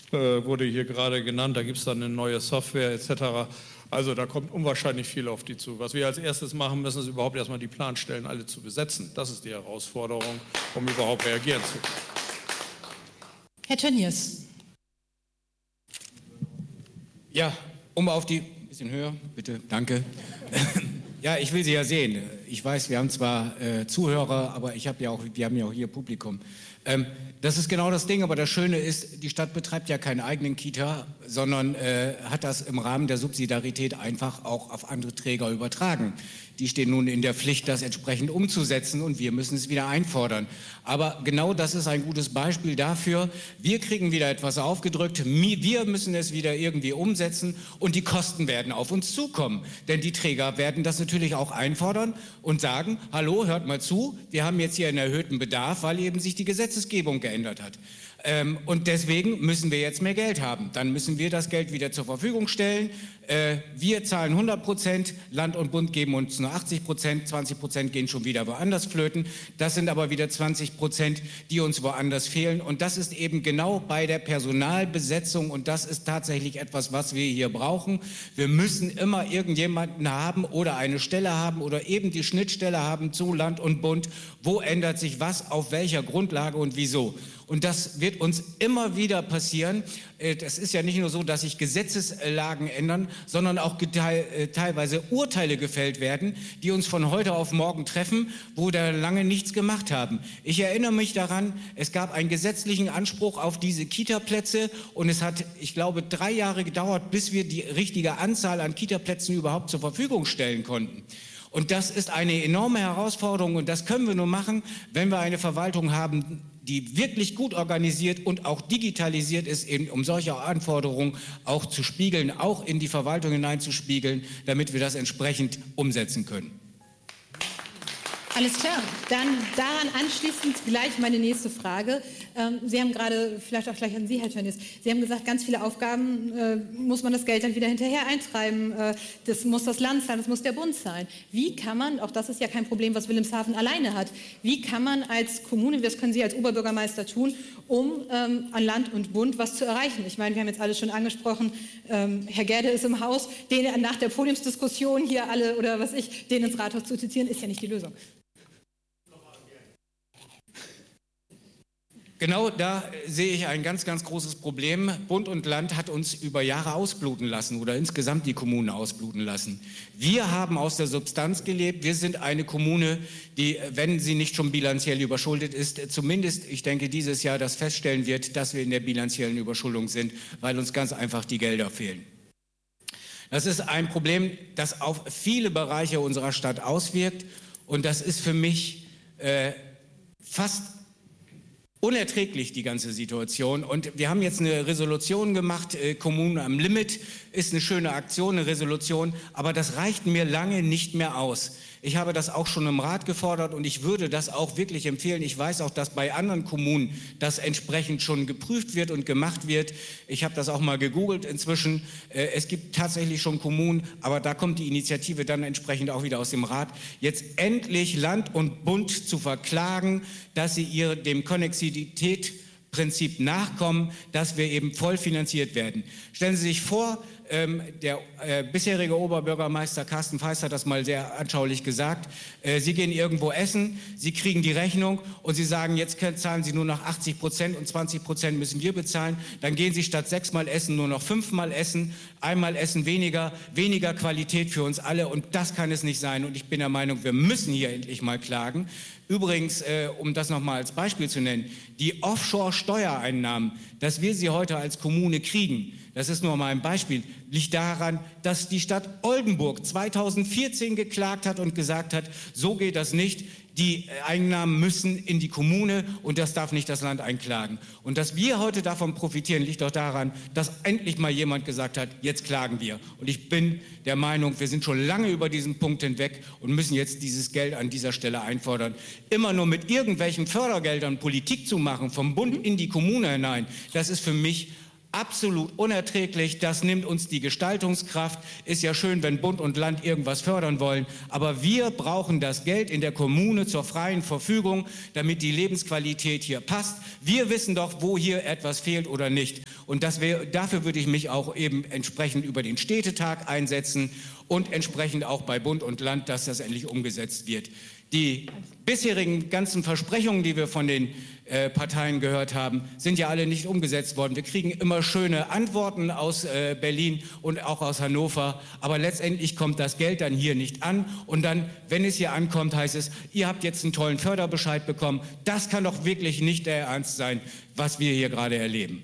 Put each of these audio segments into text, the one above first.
wurde hier gerade genannt. Da gibt es dann eine neue Software etc. Also da kommt unwahrscheinlich viel auf die zu. Was wir als erstes machen müssen, ist überhaupt erstmal die Planstellen alle zu besetzen. Das ist die Herausforderung, um überhaupt reagieren zu können. Herr Tönnies. Ja, ein bisschen höher, bitte, danke. Ja, ich will Sie ja sehen. Ich weiß, wir haben zwar Zuhörer, aber wir haben ja auch hier Publikum. Das ist genau das Ding, aber das Schöne ist, die Stadt betreibt ja keinen eigenen Kita, sondern hat das im Rahmen der Subsidiarität einfach auch auf andere Träger übertragen. Die stehen nun in der Pflicht, das entsprechend umzusetzen und wir müssen es wieder einfordern. Aber genau das ist ein gutes Beispiel dafür. Wir kriegen wieder etwas aufgedrückt, wir müssen es wieder irgendwie umsetzen und die Kosten werden auf uns zukommen. Denn die Träger werden das natürlich auch einfordern und sagen, hallo, hört mal zu, wir haben jetzt hier einen erhöhten Bedarf, weil eben sich die Gesetzesgebung geändert hat. Und deswegen müssen wir jetzt mehr Geld haben. Dann müssen wir das Geld wieder zur Verfügung stellen. Wir zahlen 100%, Land und Bund geben uns nur 80%, 20% gehen schon wieder woanders flöten. Das sind aber wieder 20%, die uns woanders fehlen. Und das ist eben genau bei der Personalbesetzung und das ist tatsächlich etwas, was wir hier brauchen. Wir müssen immer irgendjemanden haben oder eine Stelle haben oder eben die Schnittstelle haben zu Land und Bund. Wo ändert sich was, auf welcher Grundlage und wieso? Und das wird uns immer wieder passieren. Das ist ja nicht nur so, dass sich Gesetzeslagen ändern, sondern auch teilweise Urteile gefällt werden, die uns von heute auf morgen treffen, wo wir lange nichts gemacht haben. Ich erinnere mich daran, es gab einen gesetzlichen Anspruch auf diese Kita-Plätze und es hat, ich glaube, 3 Jahre gedauert, bis wir die richtige Anzahl an Kita-Plätzen überhaupt zur Verfügung stellen konnten. Und das ist eine enorme Herausforderung und das können wir nur machen, wenn wir eine Verwaltung haben, die wirklich gut organisiert und auch digitalisiert ist, eben um solche Anforderungen auch zu spiegeln, auch in die Verwaltung hineinzuspiegeln, damit wir das entsprechend umsetzen können. Alles klar. Dann daran anschließend gleich meine nächste Frage. Sie haben gerade, vielleicht auch gleich an Sie, Herr Tönnies, Sie haben gesagt, ganz viele Aufgaben muss man das Geld dann wieder hinterher eintreiben. Das muss das Land zahlen, das muss der Bund zahlen. Wie kann man, auch das ist ja kein Problem, was Wilhelmshaven alleine hat, wie kann man als Kommune, das können Sie als Oberbürgermeister tun, um an Land und Bund was zu erreichen? Ich meine, wir haben jetzt alles schon angesprochen, Herr Gerde ist im Haus, den nach der Podiumsdiskussion hier alle, oder was ich, den ins Rathaus zu zitieren, ist ja nicht die Lösung. Genau da sehe ich ein ganz, ganz großes Problem. Bund und Land hat uns über Jahre ausbluten lassen oder insgesamt die Kommunen ausbluten lassen. Wir haben aus der Substanz gelebt. Wir sind eine Kommune, die, wenn sie nicht schon bilanziell überschuldet ist, zumindest, ich denke, dieses Jahr das feststellen wird, dass wir in der bilanziellen Überschuldung sind, weil uns ganz einfach die Gelder fehlen. Das ist ein Problem, das auf viele Bereiche unserer Stadt auswirkt und das ist für mich fast unerträglich, die ganze Situation. Und wir haben jetzt eine Resolution gemacht, Kommunen am Limit, ist eine schöne Aktion, eine Resolution, aber das reicht mir lange nicht mehr aus. Ich habe das auch schon im Rat gefordert und ich würde das auch wirklich empfehlen. Ich weiß auch, dass bei anderen Kommunen das entsprechend schon geprüft wird und gemacht wird. Ich habe das auch mal gegoogelt inzwischen. Es gibt tatsächlich schon Kommunen, aber da kommt die Initiative dann entsprechend auch wieder aus dem Rat, jetzt endlich Land und Bund zu verklagen, dass sie dem Konnexivitätsprinzip nachkommen, dass wir eben voll finanziert werden. Stellen Sie sich vor, der bisherige Oberbürgermeister Carsten Feist hat das mal sehr anschaulich gesagt. Sie gehen irgendwo essen, Sie kriegen die Rechnung und Sie sagen, jetzt zahlen Sie nur noch 80% und 20% müssen wir bezahlen. Dann gehen Sie statt 6-mal essen nur noch 5-mal essen, einmal essen weniger Qualität für uns alle und das kann es nicht sein. Und ich bin der Meinung, wir müssen hier endlich mal klagen. Übrigens, um das nochmal als Beispiel zu nennen, die Offshore-Steuereinnahmen, dass wir sie heute als Kommune kriegen, das ist nur mal ein Beispiel, liegt daran, dass die Stadt Oldenburg 2014 geklagt hat und gesagt hat, so geht das nicht. Die Einnahmen müssen in die Kommune und das darf nicht das Land einklagen. Und dass wir heute davon profitieren, liegt doch daran, dass endlich mal jemand gesagt hat, jetzt klagen wir. Und ich bin der Meinung, wir sind schon lange über diesen Punkt hinweg und müssen jetzt dieses Geld an dieser Stelle einfordern. Immer nur mit irgendwelchen Fördergeldern Politik zu machen, vom Bund in die Kommune hinein, das ist für mich absolut unerträglich, das nimmt uns die Gestaltungskraft. Ist ja schön, wenn Bund und Land irgendwas fördern wollen, aber wir brauchen das Geld in der Kommune zur freien Verfügung, damit die Lebensqualität hier passt. Wir wissen doch, wo hier etwas fehlt oder nicht. Und dafür würde ich mich auch eben entsprechend über den Städtetag einsetzen und entsprechend auch bei Bund und Land, dass das endlich umgesetzt wird. Die bisherigen ganzen Versprechungen, die wir von den Parteien gehört haben, sind ja alle nicht umgesetzt worden. Wir kriegen immer schöne Antworten aus Berlin und auch aus Hannover, aber letztendlich kommt das Geld dann hier nicht an und dann, wenn es hier ankommt, heißt es, ihr habt jetzt einen tollen Förderbescheid bekommen. Das kann doch wirklich nicht der Ernst sein, was wir hier gerade erleben.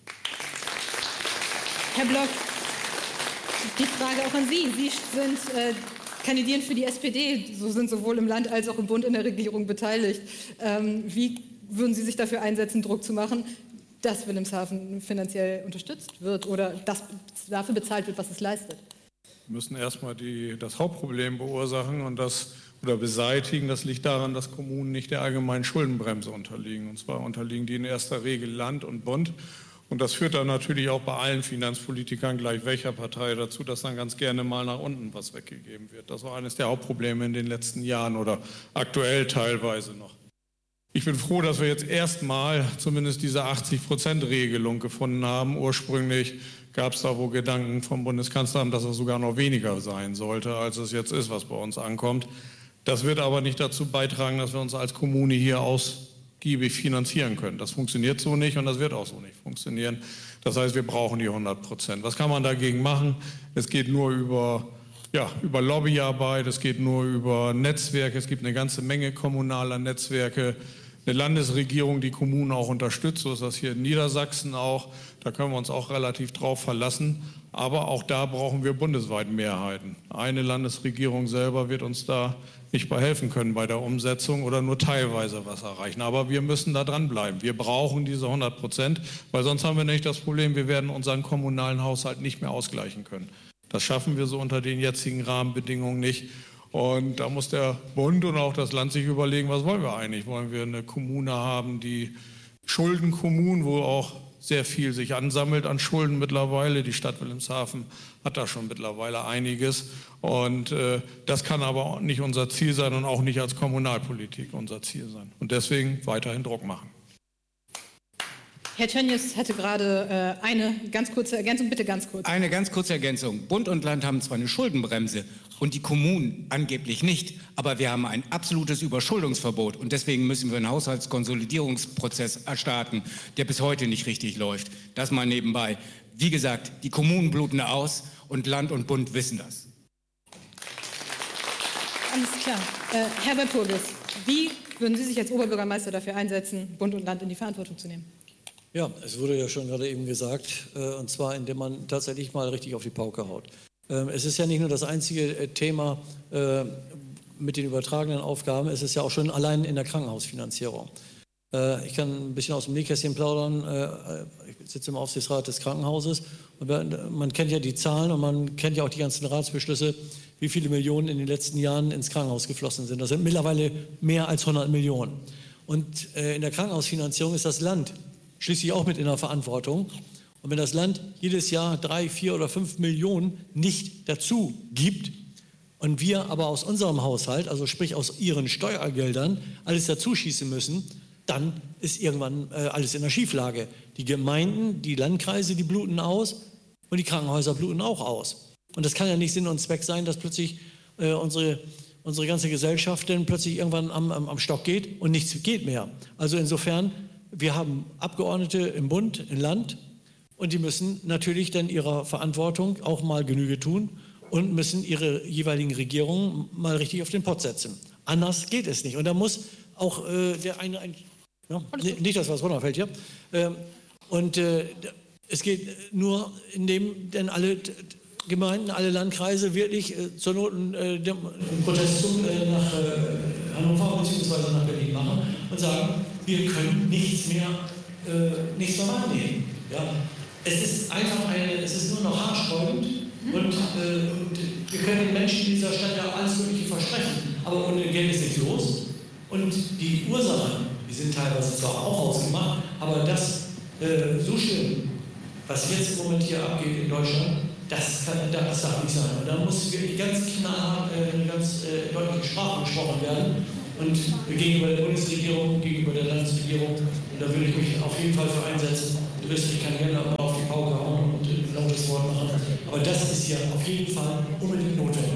Herr Block, die Frage auch an Sie. Sie kandidieren für die SPD, sind sowohl im Land als auch im Bund in der Regierung beteiligt. Wie würden Sie sich dafür einsetzen, Druck zu machen, dass Wilhelmshaven finanziell unterstützt wird oder dass dafür bezahlt wird, was es leistet? Wir müssen erstmal das Hauptproblem beursachen und beseitigen. Das liegt daran, dass Kommunen nicht der allgemeinen Schuldenbremse unterliegen. Und zwar unterliegen die in erster Regel Land und Bund. Und das führt dann natürlich auch bei allen Finanzpolitikern, gleich welcher Partei, dazu, dass dann ganz gerne mal nach unten was weggegeben wird. Das war eines der Hauptprobleme in den letzten Jahren oder aktuell teilweise noch. Ich bin froh, dass wir jetzt erstmal zumindest diese 80%-Regelung gefunden haben. Ursprünglich gab es da wohl Gedanken vom Bundeskanzleramt, dass es sogar noch weniger sein sollte, als es jetzt ist, was bei uns ankommt. Das wird aber nicht dazu beitragen, dass wir uns als Kommune hier ausgiebig finanzieren können. Das funktioniert so nicht und das wird auch so nicht funktionieren. Das heißt, wir brauchen die 100%. Was kann man dagegen machen? Es geht nur über Lobbyarbeit, es geht nur über Netzwerke. Es gibt eine ganze Menge kommunaler Netzwerke. Eine Landesregierung, die Kommunen auch unterstützt, so ist das hier in Niedersachsen auch. Da können wir uns auch relativ drauf verlassen. Aber auch da brauchen wir bundesweit Mehrheiten. Eine Landesregierung selber wird uns da nicht bei helfen können bei der Umsetzung oder nur teilweise was erreichen. Aber wir müssen da dranbleiben. Wir brauchen diese 100%, weil sonst haben wir nicht das Problem, wir werden unseren kommunalen Haushalt nicht mehr ausgleichen können. Das schaffen wir so unter den jetzigen Rahmenbedingungen nicht. Und da muss der Bund und auch das Land sich überlegen, was wollen wir eigentlich? Wollen wir eine Kommune haben, die Schuldenkommunen, wo auch sehr viel sich ansammelt an Schulden mittlerweile. Die Stadt Wilhelmshaven hat da schon mittlerweile einiges. Und das kann aber auch nicht unser Ziel sein und auch nicht als Kommunalpolitik unser Ziel sein. Und deswegen weiterhin Druck machen. Herr Tönjes hatte gerade eine ganz kurze Ergänzung, bitte ganz kurz. Eine ganz kurze Ergänzung. Bund und Land haben zwar eine Schuldenbremse und die Kommunen angeblich nicht, aber wir haben ein absolutes Überschuldungsverbot und deswegen müssen wir einen Haushaltskonsolidierungsprozess starten, der bis heute nicht richtig läuft. Das mal nebenbei. Wie gesagt, die Kommunen bluten aus und Land und Bund wissen das. Alles klar. Herbert Purges, wie würden Sie sich als Oberbürgermeister dafür einsetzen, Bund und Land in die Verantwortung zu nehmen? Ja, es wurde ja schon gerade eben gesagt, und zwar indem man tatsächlich mal richtig auf die Pauke haut. Es ist ja nicht nur das einzige Thema mit den übertragenen Aufgaben, es ist ja auch schon allein in der Krankenhausfinanzierung. Ich kann ein bisschen aus dem Nähkästchen plaudern, ich sitze im Aufsichtsrat des Krankenhauses und man kennt ja die Zahlen und man kennt ja auch die ganzen Ratsbeschlüsse, wie viele Millionen in den letzten Jahren ins Krankenhaus geflossen sind. Das sind mittlerweile mehr als 100 Millionen. Und in der Krankenhausfinanzierung ist das Land schließlich auch mit in der Verantwortung. Und wenn das Land jedes Jahr 3, 4 oder 5 Millionen nicht dazu gibt und wir aber aus unserem Haushalt, also sprich aus ihren Steuergeldern, alles dazu schießen müssen, dann ist irgendwann alles in der Schieflage. Die Gemeinden, die Landkreise, die bluten aus und die Krankenhäuser bluten auch aus. Und das kann ja nicht Sinn und Zweck sein, dass plötzlich unsere ganze Gesellschaft dann plötzlich irgendwann am Stock geht und nichts geht mehr. Also insofern, wir haben Abgeordnete im Bund, im Land und die müssen natürlich dann ihrer Verantwortung auch mal Genüge tun und müssen ihre jeweiligen Regierungen mal richtig auf den Pott setzen. Anders geht es nicht. Und da muss auch nicht, dass was runterfällt hier. Es geht nur, indem denn alle Gemeinden, alle Landkreise wirklich zur Not einen Protestzug nach Hannover bzw. nach Berlin machen und sagen, wir können nichts mehr wahrnehmen. Ja? Es ist nur noch haarsträubend und wir können den Menschen in dieser Stadt ja alles Mögliche versprechen, aber ohne Geld ist nichts los. Und die Ursachen, die sind teilweise zwar auch ausgemacht, aber das so schlimm Was jetzt im Moment hier abgeht in Deutschland, das darf nicht sein. Und da muss wirklich ganz knallhart eine ganz deutliche Sprache gesprochen werden. Und gegenüber der Bundesregierung, gegenüber der Landesregierung, und da würde ich mich auf jeden Fall für einsetzen. Du wirst, ich kann gerne auch mal auf die Pauke hauen und ein lautes Wort machen. Aber das ist ja auf jeden Fall unbedingt notwendig.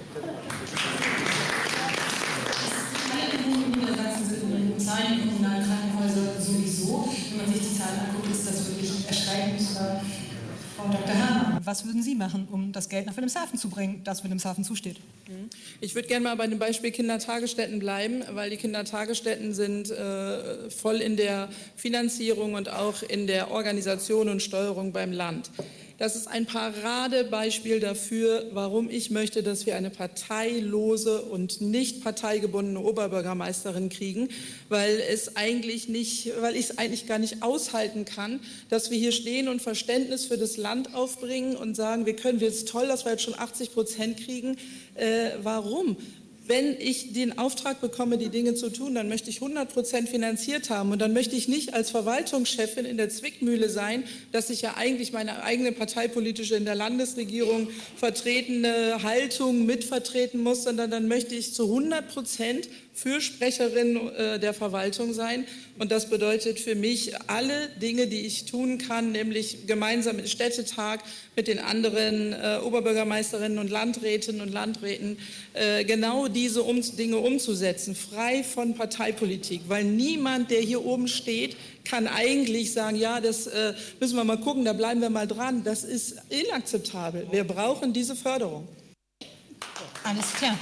Alle Kommunen in Niedersachsen sind in den Zahlen der kommunalen Krankenhäuser sowieso. Wenn man sich die Zahlen anguckt, ist das wirklich erschreckend. Frau Dr. Hamann, was würden Sie machen, um das Geld nach Wilhelmshaven zu bringen, das Wilhelmshaven zusteht? Ich würde gerne mal bei dem Beispiel Kindertagesstätten bleiben, weil die Kindertagesstätten sind voll in der Finanzierung und auch in der Organisation und Steuerung beim Land. Das ist ein Paradebeispiel dafür, warum ich möchte, dass wir eine parteilose und nicht parteigebundene Oberbürgermeisterin kriegen, weil ich es eigentlich gar nicht aushalten kann, dass wir hier stehen und Verständnis für das Land aufbringen und sagen, wir es toll, dass wir jetzt schon 80% kriegen. Warum? Wenn ich den Auftrag bekomme, die Dinge zu tun, dann möchte ich 100% finanziert haben. Und dann möchte ich nicht als Verwaltungschefin in der Zwickmühle sein, dass ich ja eigentlich meine eigene parteipolitische in der Landesregierung vertretene Haltung mitvertreten muss, sondern dann möchte ich zu 100% Fürsprecherin der Verwaltung sein. Und das bedeutet für mich alle Dinge, die ich tun kann, nämlich gemeinsam im Städtetag mit den anderen Oberbürgermeisterinnen und Landrätinnen und Landräten genau diese Dinge umzusetzen, frei von Parteipolitik. Weil niemand, der hier oben steht, kann eigentlich sagen, ja, das müssen wir mal gucken, da bleiben wir mal dran. Das ist inakzeptabel. Wir brauchen diese Förderung. Alles klar.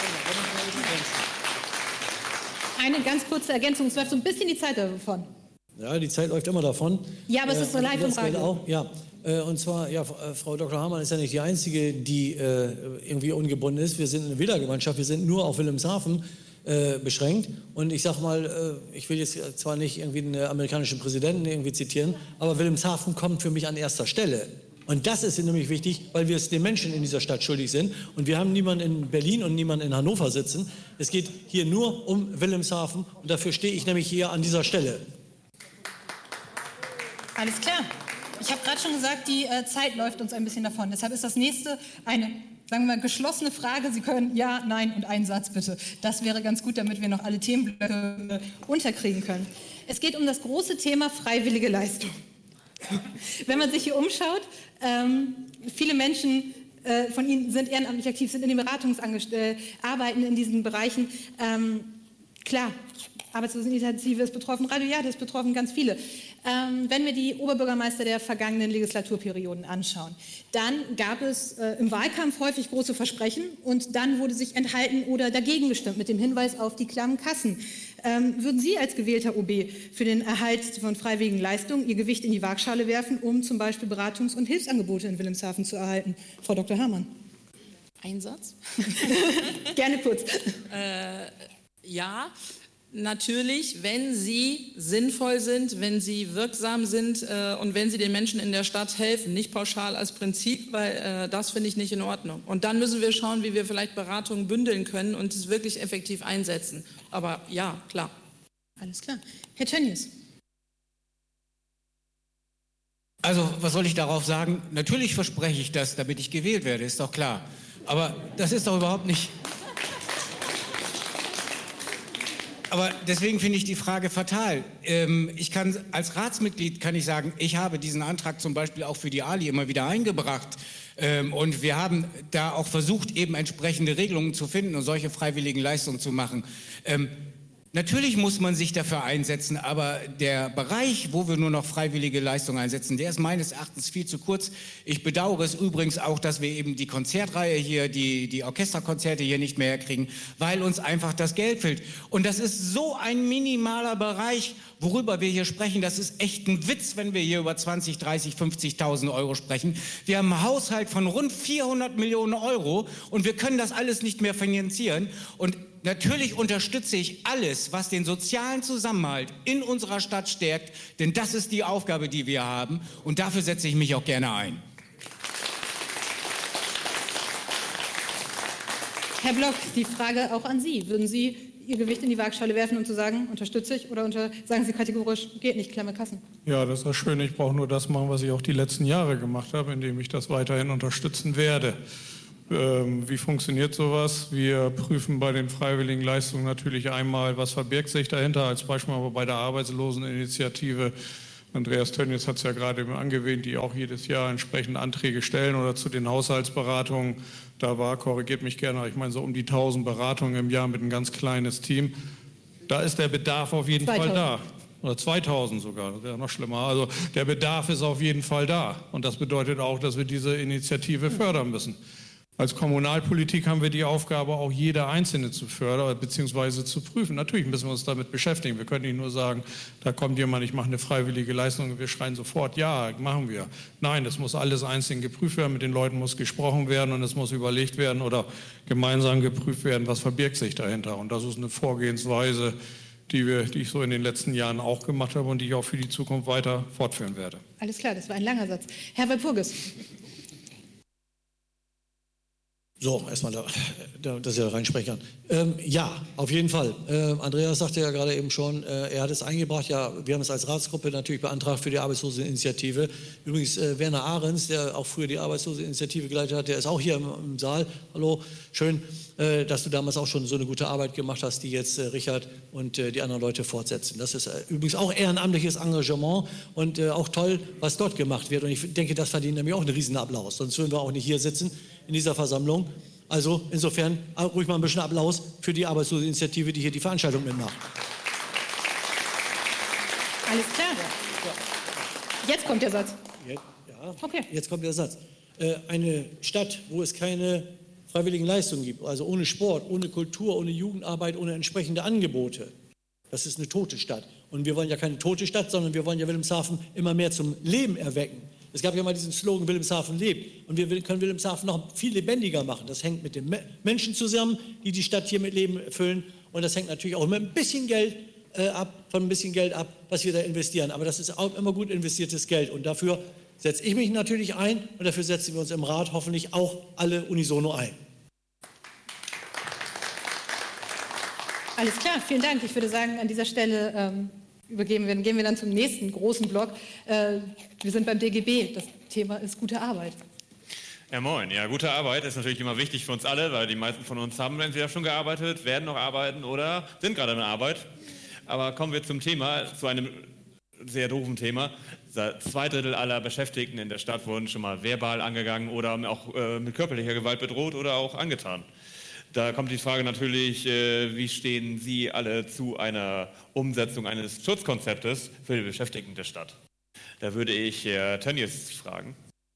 Eine ganz kurze Ergänzung, es läuft so ein bisschen die Zeit davon. Ja, die Zeit läuft immer davon. Ja, aber es ist so live im Radio. Ja, und zwar, ja, Frau Dr. Hamann ist ja nicht die Einzige, die irgendwie ungebunden ist. Wir sind eine Wählergemeinschaft, wir sind nur auf Wilhelmshaven beschränkt. Und ich sag mal, ich will jetzt zwar nicht irgendwie den amerikanischen Präsidenten irgendwie zitieren, aber Wilhelmshaven kommt für mich an erster Stelle. Und das ist nämlich wichtig, weil wir es den Menschen in dieser Stadt schuldig sind. Und wir haben niemanden in Berlin und niemanden in Hannover sitzen. Es geht hier nur um Wilhelmshaven. Und dafür stehe ich nämlich hier an dieser Stelle. Alles klar. Ich habe gerade schon gesagt, die Zeit läuft uns ein bisschen davon. Deshalb ist das nächste eine, sagen wir mal, geschlossene Frage. Sie können ja, nein und einen Satz bitte. Das wäre ganz gut, damit wir noch alle Themenblöcke unterkriegen können. Es geht um das große Thema freiwillige Leistung. Wenn man sich hier umschaut, viele Menschen von Ihnen sind ehrenamtlich aktiv, sind in den Beratungsangestellten, arbeiten in diesen Bereichen. Klar, Arbeitsloseninitiative ist betroffen, Radio Jade ist betroffen, ganz viele. Wenn wir die Oberbürgermeister der vergangenen Legislaturperioden anschauen, dann gab es im Wahlkampf häufig große Versprechen und dann wurde sich enthalten oder dagegen gestimmt mit dem Hinweis auf die klammen Kassen. Würden Sie als gewählter OB für den Erhalt von freiwilligen Leistungen Ihr Gewicht in die Waagschale werfen, um zum Beispiel Beratungs- und Hilfsangebote in Wilhelmshaven zu erhalten? Frau Dr. Hamann. Ein Satz? Gerne kurz. Ja. Natürlich, wenn sie sinnvoll sind, wenn sie wirksam sind und wenn sie den Menschen in der Stadt helfen, nicht pauschal als Prinzip, weil das finde ich nicht in Ordnung. Und dann müssen wir schauen, wie wir vielleicht Beratungen bündeln können und es wirklich effektiv einsetzen. Aber ja, klar. Alles klar. Herr Tönnies. Also, was soll ich darauf sagen? Natürlich verspreche ich das, damit ich gewählt werde, ist doch klar. Aber das ist doch überhaupt nicht... Aber deswegen finde ich die Frage fatal. Ich kann als Ratsmitglied sagen, ich habe diesen Antrag zum Beispiel auch für die ALI immer wieder eingebracht. Und wir haben da auch versucht, eben entsprechende Regelungen zu finden und solche freiwilligen Leistungen zu machen. Natürlich muss man sich dafür einsetzen, aber der Bereich, wo wir nur noch freiwillige Leistungen einsetzen, der ist meines Erachtens viel zu kurz. Ich bedauere es übrigens auch, dass wir eben die Konzertreihe hier, die Orchesterkonzerte hier nicht mehr herkriegen, weil uns einfach das Geld fehlt. Und das ist so ein minimaler Bereich, worüber wir hier sprechen. Das ist echt ein Witz, wenn wir hier über 20, 30, 50.000 Euro sprechen. Wir haben einen Haushalt von rund 400 Millionen Euro und wir können das alles nicht mehr finanzieren. Und natürlich unterstütze ich alles, was den sozialen Zusammenhalt in unserer Stadt stärkt, denn das ist die Aufgabe, die wir haben und dafür setze ich mich auch gerne ein. Herr Block, die Frage auch an Sie. Würden Sie Ihr Gewicht in die Waagschale werfen und zu sagen, unterstütze ich oder sagen Sie kategorisch, geht nicht, klemme Kassen? Ja, das ist schön. Ich brauche nur das machen, was ich auch die letzten Jahre gemacht habe, indem ich das weiterhin unterstützen werde. Wie funktioniert sowas? Wir prüfen bei den freiwilligen Leistungen natürlich einmal, was verbirgt sich dahinter, als Beispiel aber bei der Arbeitsloseninitiative. Andreas Tönnies hat es ja gerade angewähnt, die auch jedes Jahr entsprechende Anträge stellen oder zu den Haushaltsberatungen. Da war, korrigiert mich gerne, ich meine so um die 1000 Beratungen im Jahr mit ein ganz kleines Team. Da ist der Bedarf auf jeden Fall da. Oder 2000 sogar, das wäre noch schlimmer. Also der Bedarf ist auf jeden Fall da. Und das bedeutet auch, dass wir diese Initiative fördern müssen. Als Kommunalpolitik haben wir die Aufgabe, auch jede Einzelne zu fördern bzw. zu prüfen. Natürlich müssen wir uns damit beschäftigen. Wir können nicht nur sagen, da kommt jemand, ich mache eine freiwillige Leistung und wir schreien sofort, ja, machen wir. Nein, das muss alles einzeln geprüft werden, mit den Leuten muss gesprochen werden und es muss überlegt werden oder gemeinsam geprüft werden, was verbirgt sich dahinter. Und das ist eine Vorgehensweise, die ich so in den letzten Jahren auch gemacht habe und die ich auch für die Zukunft weiter fortführen werde. Alles klar, das war ein langer Satz. Herr Walpurgis. So, erstmal, dass ich da reinsprechen kann. Ja, auf jeden Fall. Andreas sagte ja gerade eben schon, er hat es eingebracht. Ja, wir haben es als Ratsgruppe natürlich beantragt für die Arbeitsloseninitiative. Übrigens, Werner Ahrens, der auch früher die Arbeitsloseninitiative geleitet hat, der ist auch hier im Saal. Hallo, schön, dass du damals auch schon so eine gute Arbeit gemacht hast, die jetzt Richard und die anderen Leute fortsetzen. Das ist übrigens auch ehrenamtliches Engagement und auch toll, was dort gemacht wird. Und ich denke, das verdient nämlich auch einen riesen Applaus. Sonst würden wir auch nicht hier sitzen in dieser Versammlung. Also insofern ruhig mal ein bisschen Applaus für die Arbeitsloseninitiative, die hier die Veranstaltung mitmacht. Alles klar. Jetzt kommt der Satz. Okay. Jetzt kommt der Satz. Eine Stadt, wo es keine freiwilligen Leistungen gibt, also ohne Sport, ohne Kultur, ohne Jugendarbeit, ohne entsprechende Angebote, das ist eine tote Stadt. Und wir wollen ja keine tote Stadt, sondern wir wollen ja Wilhelmshaven immer mehr zum Leben erwecken. Es gab ja mal diesen Slogan, Wilhelmshaven lebt. Und wir können Wilhelmshaven noch viel lebendiger machen. Das hängt mit den Menschen zusammen, die die Stadt hier mit Leben füllen. Und das hängt natürlich auch mit ein bisschen Geld ab, was wir da investieren. Aber das ist auch immer gut investiertes Geld. Und dafür setze ich mich natürlich ein. Und dafür setzen wir uns im Rat hoffentlich auch alle unisono ein. Alles klar, vielen Dank. Ich würde sagen, an dieser Stelle gehen wir dann zum nächsten großen Block. Wir sind beim DGB. Das Thema ist gute Arbeit. Ja, moin. Ja, gute Arbeit ist natürlich immer wichtig für uns alle, weil die meisten von uns haben entweder schon gearbeitet, werden noch arbeiten oder sind gerade in der Arbeit. Aber kommen wir zum Thema, zu einem sehr doofen Thema. 2/3 aller Beschäftigten in der Stadt wurden schon mal verbal angegangen oder auch mit körperlicher Gewalt bedroht oder auch angetan. Da kommt die Frage natürlich, wie stehen Sie alle zu einer Umsetzung eines Schutzkonzeptes für die Beschäftigten der Stadt? Da würde ich Herr Tönnies fragen.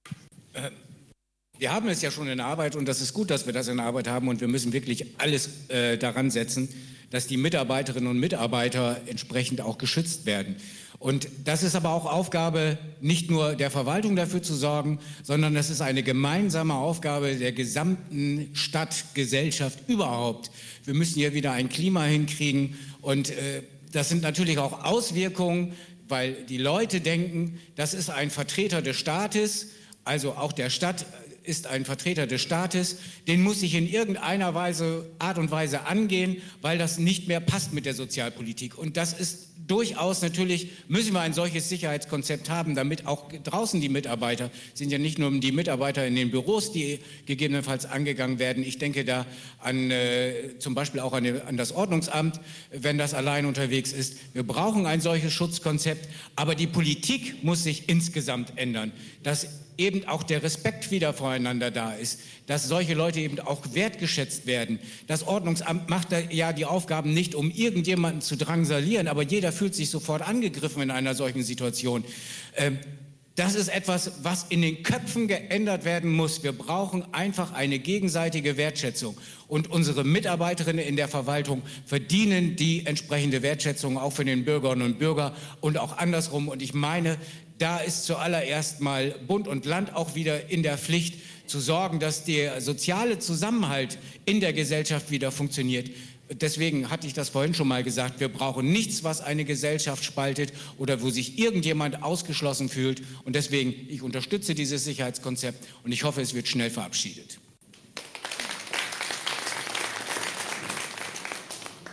Wir haben es ja schon in Arbeit und das ist gut, dass wir das in Arbeit haben und wir müssen wirklich alles daran setzen, dass die Mitarbeiterinnen und Mitarbeiter entsprechend auch geschützt werden. Und das ist aber auch Aufgabe nicht nur der Verwaltung dafür zu sorgen, sondern das ist eine gemeinsame Aufgabe der gesamten Stadtgesellschaft überhaupt. Wir müssen hier wieder ein Klima hinkriegen und das sind natürlich auch Auswirkungen, weil die Leute denken, das ist ein Vertreter des Staates, also auch der Stadt ist ein Vertreter des Staates, den muss ich in irgendeiner Art und Weise angehen, weil das nicht mehr passt mit der Sozialpolitik. Und das ist durchaus natürlich, müssen wir ein solches Sicherheitskonzept haben, damit auch draußen die Mitarbeiter, sind ja nicht nur die Mitarbeiter in den Büros, die gegebenenfalls angegangen werden. Ich denke da an zum Beispiel auch an das Ordnungsamt, wenn das allein unterwegs ist. Wir brauchen ein solches Schutzkonzept, aber die Politik muss sich insgesamt ändern, dass eben auch der Respekt wieder voreinander da ist, dass solche Leute eben auch wertgeschätzt werden. Das Ordnungsamt macht ja die Aufgaben nicht, um irgendjemanden zu drangsalieren, aber jeder fühlt sich sofort angegriffen in einer solchen Situation. Das ist etwas, was in den Köpfen geändert werden muss. Wir brauchen einfach eine gegenseitige Wertschätzung. Und unsere Mitarbeiterinnen in der Verwaltung verdienen die entsprechende Wertschätzung auch für den Bürgerinnen und Bürger und auch andersrum. Und ich meine, da ist zuallererst mal Bund und Land auch wieder in der Pflicht, zu sorgen, dass der soziale Zusammenhalt in der Gesellschaft wieder funktioniert. Deswegen hatte ich das vorhin schon mal gesagt, wir brauchen nichts, was eine Gesellschaft spaltet oder wo sich irgendjemand ausgeschlossen fühlt. Und deswegen, ich unterstütze dieses Sicherheitskonzept und ich hoffe, es wird schnell verabschiedet.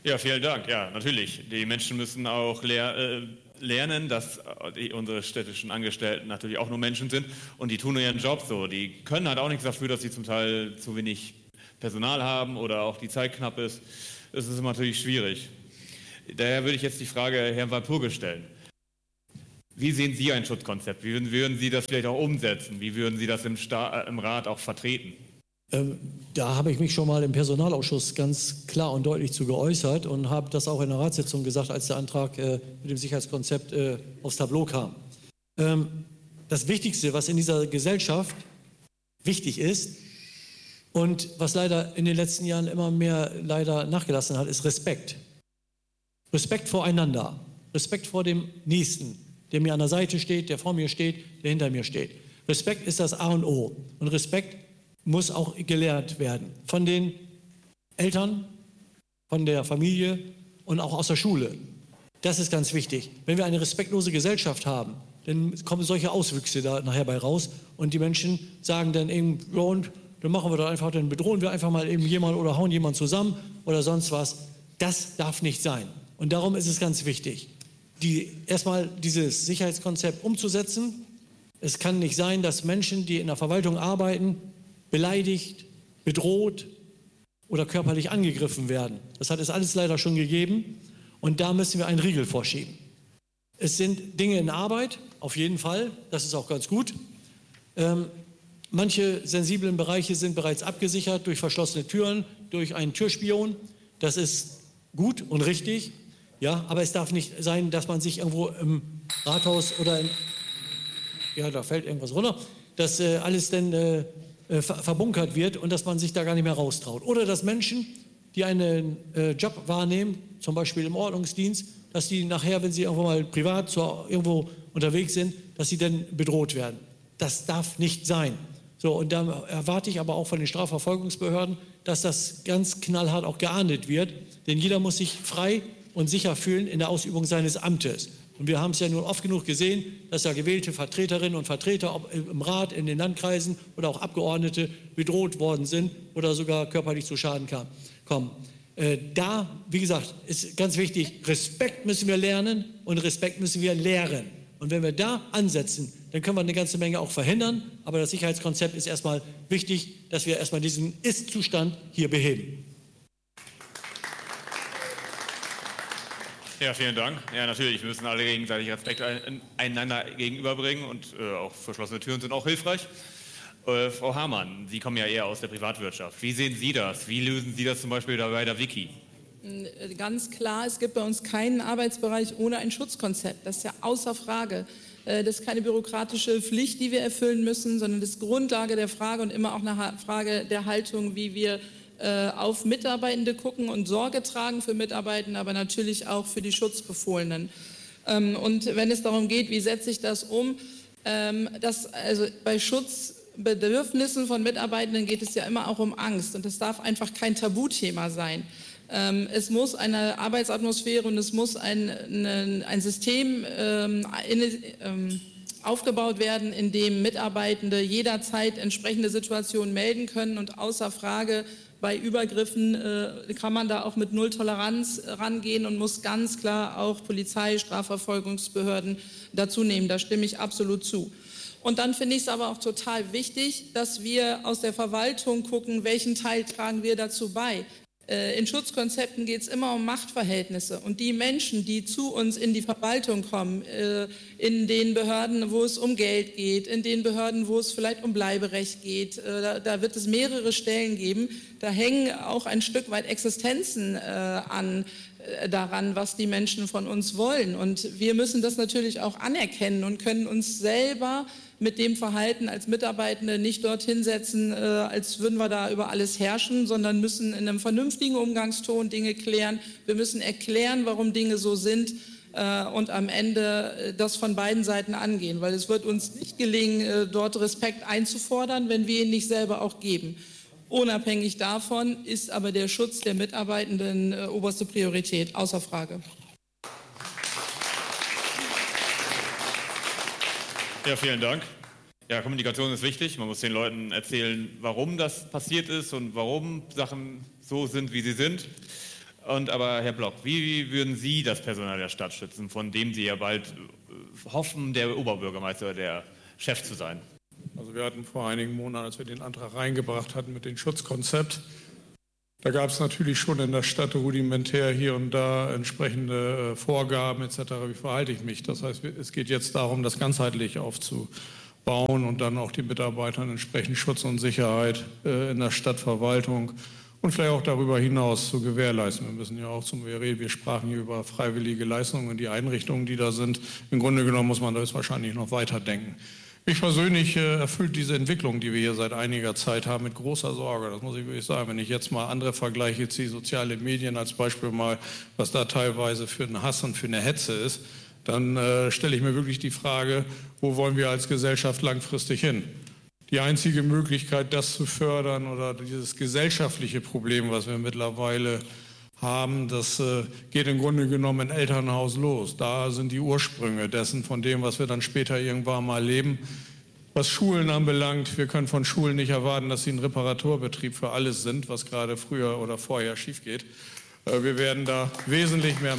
Ja, vielen Dank. Ja, natürlich. Die Menschen müssen auch lernen, dass unsere städtischen Angestellten natürlich auch nur Menschen sind und die tun nur ihren Job so. Die können halt auch nichts dafür, dass sie zum Teil zu wenig Personal haben oder auch die Zeit knapp ist. Das ist natürlich schwierig. Daher würde ich jetzt die Frage Herrn Walpurgis stellen. Wie sehen Sie ein Schutzkonzept? Wie würden Sie das vielleicht auch umsetzen? Wie würden Sie das im Rat auch vertreten? Da habe ich mich schon mal im Personalausschuss ganz klar und deutlich zu geäußert und habe das auch in der Ratssitzung gesagt, als der Antrag mit dem Sicherheitskonzept aufs Tableau kam. Das Wichtigste, was in dieser Gesellschaft wichtig ist und was leider in den letzten Jahren immer mehr leider nachgelassen hat, ist Respekt. Respekt voreinander, Respekt vor dem Nächsten, der mir an der Seite steht, der vor mir steht, der hinter mir steht. Respekt ist das A und O und Respekt muss auch gelehrt werden von den Eltern, von der Familie und auch aus der Schule. Das ist ganz wichtig. Wenn wir eine respektlose Gesellschaft haben, dann kommen solche Auswüchse da nachher bei raus und die Menschen sagen dann eben, ja und, dann machen wir doch einfach, dann bedrohen wir einfach mal eben jemanden oder hauen jemanden zusammen oder sonst was. Das darf nicht sein. Und darum ist es ganz wichtig, erstmal dieses Sicherheitskonzept umzusetzen. Es kann nicht sein, dass Menschen, die in der Verwaltung arbeiten, beleidigt, bedroht oder körperlich angegriffen werden. Das hat es alles leider schon gegeben und da müssen wir einen Riegel vorschieben. Es sind Dinge in Arbeit, auf jeden Fall, das ist auch ganz gut. Manche sensiblen Bereiche sind bereits abgesichert durch verschlossene Türen, durch einen Türspion. Das ist gut und richtig, ja, aber es darf nicht sein, dass man sich irgendwo im Rathaus oder ja, da fällt irgendwas runter, dass alles dann verbunkert wird und dass man sich da gar nicht mehr raustraut. Oder dass Menschen, die einen Job wahrnehmen, zum Beispiel im Ordnungsdienst, dass die nachher, wenn sie irgendwo mal privat irgendwo unterwegs sind, dass sie dann bedroht werden. Das darf nicht sein. So, und da erwarte ich aber auch von den Strafverfolgungsbehörden, dass das ganz knallhart auch geahndet wird, denn jeder muss sich frei und sicher fühlen in der Ausübung seines Amtes. Und wir haben es ja nun oft genug gesehen, dass ja gewählte Vertreterinnen und Vertreter ob im Rat, in den Landkreisen oder auch Abgeordnete bedroht worden sind oder sogar körperlich zu Schaden kommen. Da, wie gesagt, ist ganz wichtig, Respekt müssen wir lernen und Respekt müssen wir lehren. Und wenn wir da ansetzen, dann können wir eine ganze Menge auch verhindern. Aber das Sicherheitskonzept ist erstmal wichtig, dass wir erstmal diesen Ist-Zustand hier beheben. Ja, vielen Dank. Ja, natürlich müssen alle gegenseitig Respekt einander gegenüberbringen und auch verschlossene Türen sind auch hilfreich. Frau Hamann, Sie kommen ja eher aus der Privatwirtschaft. Wie sehen Sie das? Wie lösen Sie das zum Beispiel bei der Wiki? Ganz klar, es gibt bei uns keinen Arbeitsbereich ohne ein Schutzkonzept. Das ist ja außer Frage. Das ist keine bürokratische Pflicht, die wir erfüllen müssen, sondern das ist Grundlage der Frage und immer auch eine Frage der Haltung, wie wir auf Mitarbeitende gucken und Sorge tragen für Mitarbeitende, aber natürlich auch für die Schutzbefohlenen. Und wenn es darum geht, wie setze ich das um, also bei Schutzbedürfnissen von Mitarbeitenden geht es ja immer auch um Angst und das darf einfach kein Tabuthema sein. Es muss eine Arbeitsatmosphäre und es muss ein System aufgebaut werden, in dem Mitarbeitende jederzeit entsprechende Situationen melden können und außer Frage bei Übergriffen kann man da auch mit Null Toleranz rangehen und muss ganz klar auch Polizei, Strafverfolgungsbehörden dazu nehmen. Da stimme ich absolut zu. Und dann finde ich es aber auch total wichtig, dass wir aus der Verwaltung gucken, welchen Teil tragen wir dazu bei. In Schutzkonzepten geht es immer um Machtverhältnisse und die Menschen, die zu uns in die Verwaltung kommen, in den Behörden, wo es um Geld geht, in den Behörden, wo es vielleicht um Bleiberecht geht, da wird es mehrere Stellen geben, da hängen auch ein Stück weit Existenzen daran, was die Menschen von uns wollen und wir müssen das natürlich auch anerkennen und können uns selber mit dem Verhalten als Mitarbeitende nicht dorthin setzen, als würden wir da über alles herrschen, sondern müssen in einem vernünftigen Umgangston Dinge klären. Wir müssen erklären, warum Dinge so sind und am Ende das von beiden Seiten angehen, weil es wird uns nicht gelingen, dort Respekt einzufordern, wenn wir ihn nicht selber auch geben. Unabhängig davon ist aber der Schutz der Mitarbeitenden oberste Priorität, außer Frage. Ja, vielen Dank. Ja, Kommunikation ist wichtig. Man muss den Leuten erzählen, warum das passiert ist und warum Sachen so sind, wie sie sind. Aber Herr Block, wie würden Sie das Personal der Stadt schützen, von dem Sie ja bald hoffen, der Oberbürgermeister oder der Chef zu sein? Also wir hatten vor einigen Monaten, als wir den Antrag reingebracht hatten mit dem Schutzkonzept, da gab es natürlich schon in der Stadt rudimentär hier und da entsprechende Vorgaben etc., wie verhalte ich mich. Das heißt, es geht jetzt darum, das ganzheitlich aufzubauen und dann auch den Mitarbeitern entsprechend Schutz und Sicherheit in der Stadtverwaltung und vielleicht auch darüber hinaus zu gewährleisten. Wir müssen ja auch wir sprachen hier über freiwillige Leistungen und die Einrichtungen, die da sind. Im Grunde genommen muss man das wahrscheinlich noch weiterdenken. Mich persönlich erfüllt diese Entwicklung, die wir hier seit einiger Zeit haben, mit großer Sorge. Das muss ich wirklich sagen. Wenn ich jetzt mal andere Vergleiche ziehe, soziale Medien als Beispiel mal, was da teilweise für einen Hass und für eine Hetze ist, dann stelle ich mir wirklich die Frage, wo wollen wir als Gesellschaft langfristig hin? Die einzige Möglichkeit, das zu fördern oder dieses gesellschaftliche Problem, was wir mittlerweile haben, das geht im Grunde genommen im Elternhaus los. Da sind die Ursprünge dessen, von dem, was wir dann später irgendwann mal leben. Was Schulen anbelangt, wir können von Schulen nicht erwarten, dass sie ein Reparaturbetrieb für alles sind, was gerade früher oder vorher schief geht. Wir werden da wesentlich mehr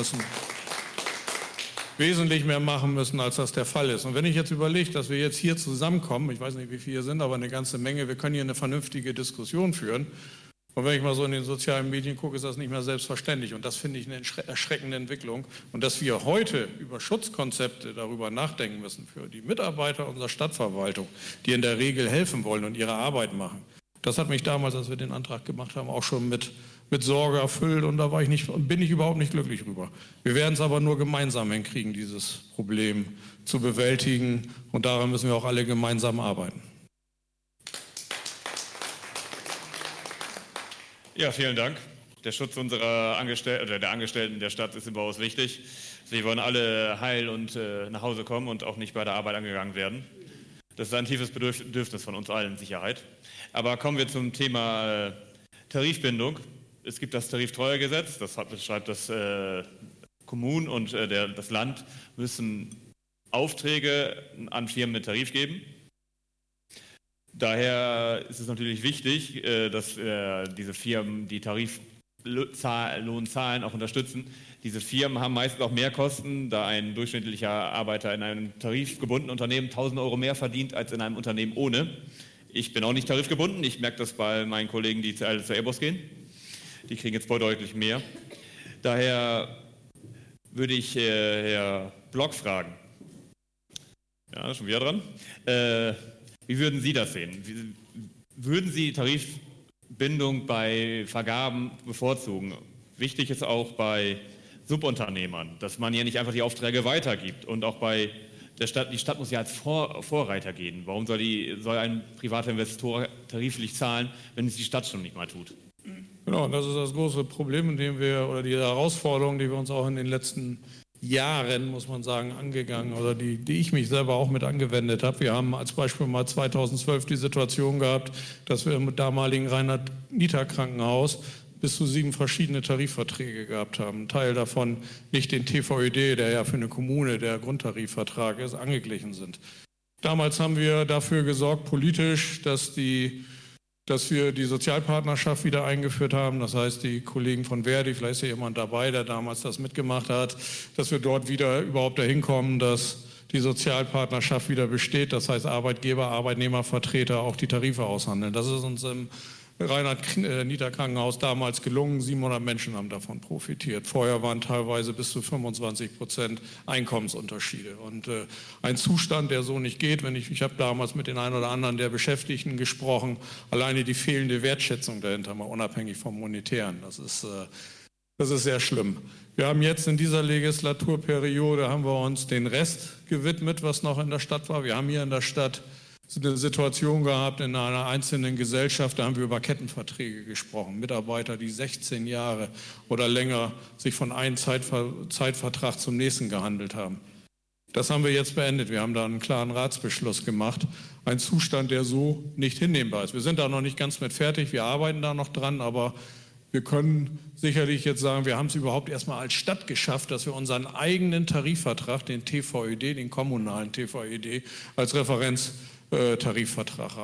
machen müssen, als das der Fall ist. Und wenn ich jetzt überlege, dass wir jetzt hier zusammenkommen, ich weiß nicht, wie viele hier sind, aber eine ganze Menge, wir können hier eine vernünftige Diskussion führen. Und wenn ich mal so in den sozialen Medien gucke, ist das nicht mehr selbstverständlich. Und das finde ich eine erschreckende Entwicklung. Und dass wir heute über Schutzkonzepte darüber nachdenken müssen für die Mitarbeiter unserer Stadtverwaltung, die in der Regel helfen wollen und ihre Arbeit machen. Das hat mich damals, als wir den Antrag gemacht haben, auch schon mit Sorge erfüllt. Und da bin ich überhaupt nicht glücklich drüber. Wir werden es aber nur gemeinsam hinkriegen, dieses Problem zu bewältigen. Und daran müssen wir auch alle gemeinsam arbeiten. Ja, vielen Dank. Der Schutz unserer Angestellten oder der Angestellten der Stadt ist überaus wichtig. Sie wollen alle heil und nach Hause kommen und auch nicht bei der Arbeit angegangen werden. Das ist ein tiefes Bedürfnis von uns allen, Sicherheit. Aber kommen wir zum Thema Tarifbindung. Es gibt das Tariftreuegesetz, das beschreibt, dass Kommunen und das Land müssen Aufträge an Firmen mit Tarif geben. Daher ist es natürlich wichtig, dass diese Firmen die Tariflohnzahlen auch unterstützen. Diese Firmen haben meistens auch Mehrkosten, da ein durchschnittlicher Arbeiter in einem tarifgebundenen Unternehmen 1.000 Euro mehr verdient als in einem Unternehmen ohne. Ich bin auch nicht tarifgebunden, ich merke das bei meinen Kollegen, die alle zur Airbus gehen. Die kriegen jetzt deutlich mehr. Daher würde ich Herr Block fragen. Ja, schon wieder dran. Wie würden Sie das sehen? Würden Sie Tarifbindung bei Vergaben bevorzugen? Wichtig ist auch bei Subunternehmern, dass man ja nicht einfach die Aufträge weitergibt. Und auch bei der Stadt, die Stadt muss ja als Vorreiter gehen. Warum soll ein privater Investor tariflich zahlen, wenn es die Stadt schon nicht mal tut? Genau, und das ist das große Problem, oder die Herausforderung, die wir uns auch in den letzten Jahren, muss man sagen, angegangen oder die ich mich selber auch mit angewendet habe. Wir haben als Beispiel mal 2012 die Situation gehabt, dass wir im damaligen Rheinland-Niter-Krankenhaus bis zu 7 verschiedene Tarifverträge gehabt haben. Ein Teil davon nicht den TVÖD, der ja für eine Kommune der Grundtarifvertrag ist, angeglichen sind. Damals haben wir dafür gesorgt, politisch, dass wir die Sozialpartnerschaft wieder eingeführt haben. Das heißt, die Kollegen von Verdi, vielleicht ist ja jemand dabei, der damals das mitgemacht hat, dass wir dort wieder überhaupt dahin kommen, dass die Sozialpartnerschaft wieder besteht. Das heißt, Arbeitgeber, Arbeitnehmervertreter auch die Tarife aushandeln. Das ist uns im Rheinland-Niter-Krankenhaus damals gelungen. 700 Menschen haben davon profitiert. Vorher waren teilweise bis zu 25% Einkommensunterschiede. Und ein Zustand, der so nicht geht, ich habe damals mit den einen oder anderen der Beschäftigten gesprochen, alleine die fehlende Wertschätzung dahinter, mal unabhängig vom Monetären. Das ist sehr schlimm. Wir haben jetzt in dieser Legislaturperiode haben wir uns den Rest gewidmet, was noch in der Stadt war. Wir haben hier in der Stadt eine Situation gehabt in einer einzelnen Gesellschaft, da haben wir über Kettenverträge gesprochen. Mitarbeiter, die 16 Jahre oder länger sich von einem Zeitvertrag zum nächsten gehandelt haben. Das haben wir jetzt beendet. Wir haben da einen klaren Ratsbeschluss gemacht. Ein Zustand, der so nicht hinnehmbar ist. Wir sind da noch nicht ganz mit fertig, wir arbeiten da noch dran, aber wir können sicherlich jetzt sagen, wir haben es überhaupt erstmal als Stadt geschafft, dass wir unseren eigenen Tarifvertrag, den TVÖD, den kommunalen TVÖD, als Referenztarifvertrag haben.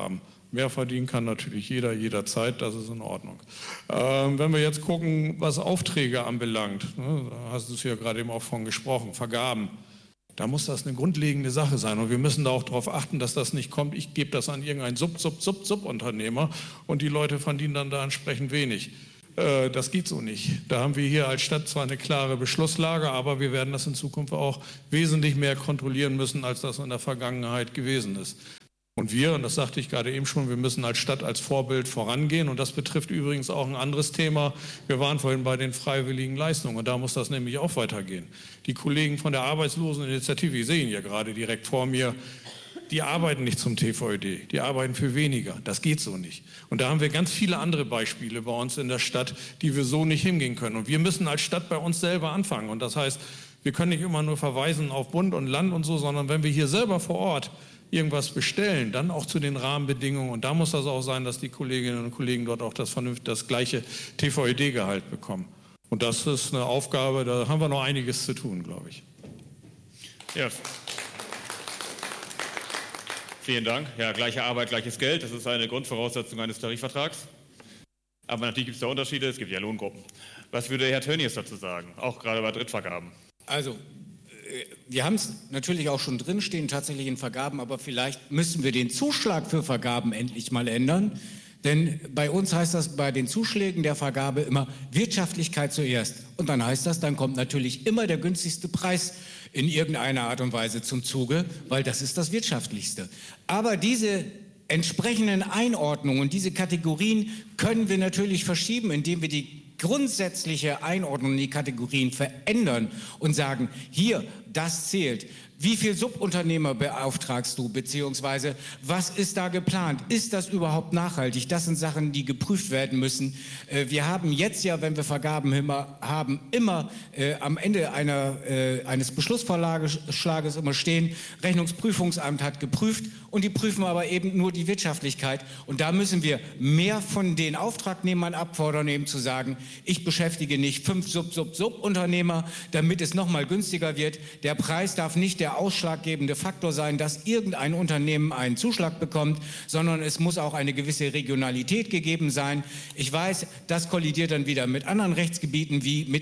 Mehr verdienen kann natürlich jeder, jederzeit, das ist in Ordnung. Wenn wir jetzt gucken, was Aufträge anbelangt, ne, da hast du es ja gerade eben auch von gesprochen, Vergaben, da muss das eine grundlegende Sache sein und wir müssen da auch darauf achten, dass das nicht kommt, ich gebe das an irgendeinen Subunternehmer und die Leute verdienen dann da entsprechend wenig. Das geht so nicht. Da haben wir hier als Stadt zwar eine klare Beschlusslage, aber wir werden das in Zukunft auch wesentlich mehr kontrollieren müssen, als das in der Vergangenheit gewesen ist. Und wir, und das sagte ich gerade eben schon, wir müssen als Stadt als Vorbild vorangehen und das betrifft übrigens auch ein anderes Thema. Wir waren vorhin bei den freiwilligen Leistungen und da muss das nämlich auch weitergehen. Die Kollegen von der Arbeitsloseninitiative, ich sehe ihn ja gerade direkt vor mir, die arbeiten nicht zum TVÖD, die arbeiten für weniger. Das geht so nicht. Und da haben wir ganz viele andere Beispiele bei uns in der Stadt, die wir so nicht hingehen können. Und wir müssen als Stadt bei uns selber anfangen. Und das heißt, wir können nicht immer nur verweisen auf Bund und Land und so, sondern wenn wir hier selber vor Ort irgendwas bestellen, dann auch zu den Rahmenbedingungen. Und da muss das auch sein, dass die Kolleginnen und Kollegen dort auch das gleiche TVÖD-Gehalt bekommen. Und das ist eine Aufgabe, da haben wir noch einiges zu tun, glaube ich. Ja. Vielen Dank. Ja, gleiche Arbeit, gleiches Geld, das ist eine Grundvoraussetzung eines Tarifvertrags. Aber natürlich gibt es da Unterschiede, es gibt ja Lohngruppen. Was würde Herr Tönnies dazu sagen, auch gerade bei Drittvergaben? Also, wir haben es natürlich auch schon drinstehen, tatsächlich in Vergaben, aber vielleicht müssen wir den Zuschlag für Vergaben endlich mal ändern. Denn bei uns heißt das bei den Zuschlägen der Vergabe immer Wirtschaftlichkeit zuerst. Und dann heißt das, dann kommt natürlich immer der günstigste Preis in irgendeiner Art und Weise zum Zuge, weil das ist das Wirtschaftlichste. Aber diese entsprechenden Einordnungen, diese Kategorien können wir natürlich verschieben, indem wir die grundsätzliche Einordnung in die Kategorien verändern und sagen, hier, das zählt. Wie viele Subunternehmer beauftragst du, beziehungsweise was ist da geplant? Ist das überhaupt nachhaltig? Das sind Sachen, die geprüft werden müssen. Wir haben jetzt ja, wenn wir Vergaben haben, immer am Ende eines Beschlussvorschlages immer stehen, Rechnungsprüfungsamt hat geprüft und die prüfen aber eben nur die Wirtschaftlichkeit. Und da müssen wir mehr von den Auftragnehmern abfordern, eben zu sagen, ich beschäftige nicht 5 Subunternehmer, damit es nochmal günstiger wird. Der Preis darf nicht der ausschlaggebende Faktor sein, dass irgendein Unternehmen einen Zuschlag bekommt, sondern es muss auch eine gewisse Regionalität gegeben sein. Ich weiß, das kollidiert dann wieder mit anderen Rechtsgebieten wie mit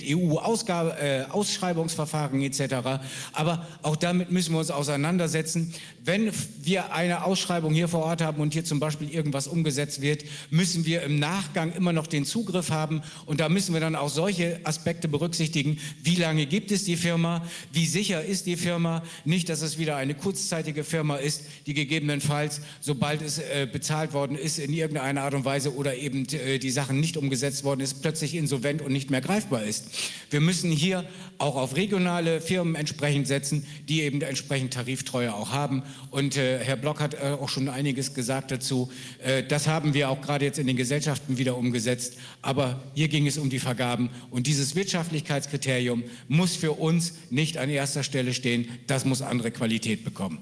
EU-Ausschreibungsverfahren etc. Aber auch damit müssen wir uns auseinandersetzen. Wenn wir eine Ausschreibung hier vor Ort haben und hier zum Beispiel irgendwas umgesetzt wird, müssen wir im Nachgang immer noch den Zugriff haben und da müssen wir dann auch solche Aspekte berücksichtigen. Wie lange gibt es die Firma? Wie sicher ist die Firma? Nicht, dass es wieder eine kurzzeitige Firma ist, die gegebenenfalls, sobald es bezahlt worden ist, in irgendeiner Art und Weise oder eben die Sachen nicht umgesetzt worden ist, plötzlich insolvent und nicht mehr greifbar ist. Wir müssen hier auch auf regionale Firmen entsprechend setzen, die eben entsprechend Tariftreue auch haben. Und Herr Block hat auch schon einiges gesagt dazu. Das haben wir auch gerade jetzt in den Gesellschaften wieder umgesetzt. Aber hier ging es um die Vergaben. Und dieses Wirtschaftlichkeitskriterium muss für uns nicht an erster Stelle stehen. Das muss andere Qualität bekommen.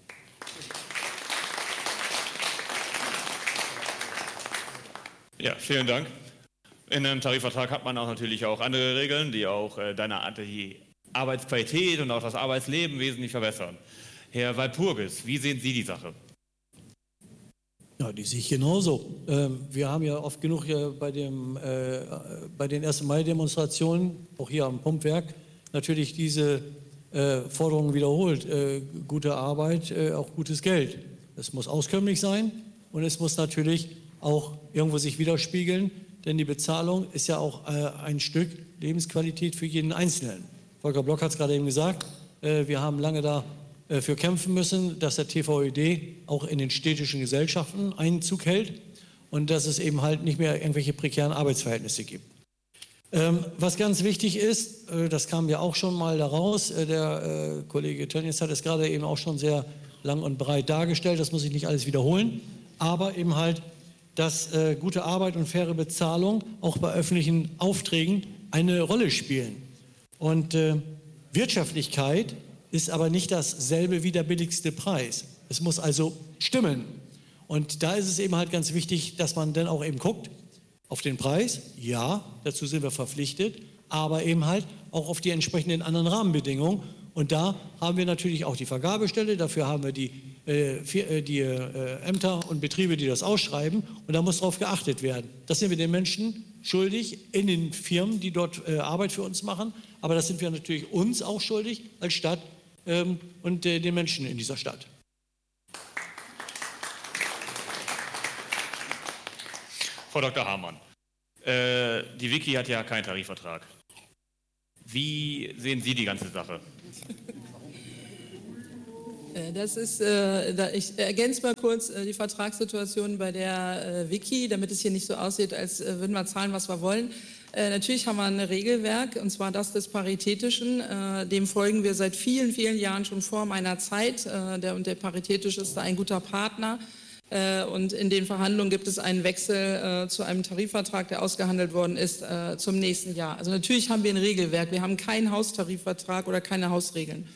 Ja, vielen Dank. In einem Tarifvertrag hat man auch natürlich auch andere Regeln, die auch die Arbeitsqualität und auch das Arbeitsleben wesentlich verbessern. Herr Walpurgis, wie sehen Sie die Sache? Ja, die sehe ich genauso. Wir haben ja oft genug bei den 1. Mai-Demonstrationen, auch hier am Pumpwerk, natürlich diese Forderungen wiederholt. Gute Arbeit, auch gutes Geld. Es muss auskömmlich sein und es muss natürlich auch irgendwo sich widerspiegeln, denn die Bezahlung ist ja auch ein Stück Lebensqualität für jeden Einzelnen. Volker Block hat es gerade eben gesagt, wir haben lange dafür kämpfen müssen, dass der TVÖD auch in den städtischen Gesellschaften Einzug hält und dass es eben halt nicht mehr irgendwelche prekären Arbeitsverhältnisse gibt. Was ganz wichtig ist, das kam ja auch schon mal daraus, der Kollege Tönnies hat es gerade eben auch schon sehr lang und breit dargestellt, das muss ich nicht alles wiederholen, aber eben halt, dass gute Arbeit und faire Bezahlung auch bei öffentlichen Aufträgen eine Rolle spielen. Und Wirtschaftlichkeit ist aber nicht dasselbe wie der billigste Preis. Es muss also stimmen. Und da ist es eben halt ganz wichtig, dass man dann auch eben guckt auf den Preis. Ja, dazu sind wir verpflichtet, aber eben halt auch auf die entsprechenden anderen Rahmenbedingungen. Und da haben wir natürlich auch die Vergabestelle, dafür haben wir die Ämter und Betriebe, die das ausschreiben, und da muss darauf geachtet werden. Das sind wir den Menschen schuldig in den Firmen, die dort Arbeit für uns machen, aber das sind wir natürlich uns auch schuldig als Stadt und den Menschen in dieser Stadt. Frau Dr. Hamann, die Wiki hat ja keinen Tarifvertrag. Wie sehen Sie die ganze Sache? Das ist, ich ergänze mal kurz die Vertragssituation bei der Wiki, damit es hier nicht so aussieht, als würden wir zahlen, was wir wollen. Natürlich haben wir ein Regelwerk, und zwar das des Paritätischen. Dem folgen wir seit vielen, vielen Jahren schon vor meiner Zeit. Der Paritätische ist da ein guter Partner. Und in den Verhandlungen gibt es einen Wechsel zu einem Tarifvertrag, der ausgehandelt worden ist, zum nächsten Jahr. Also natürlich haben wir ein Regelwerk. Wir haben keinen Haustarifvertrag oder keine Hausregeln.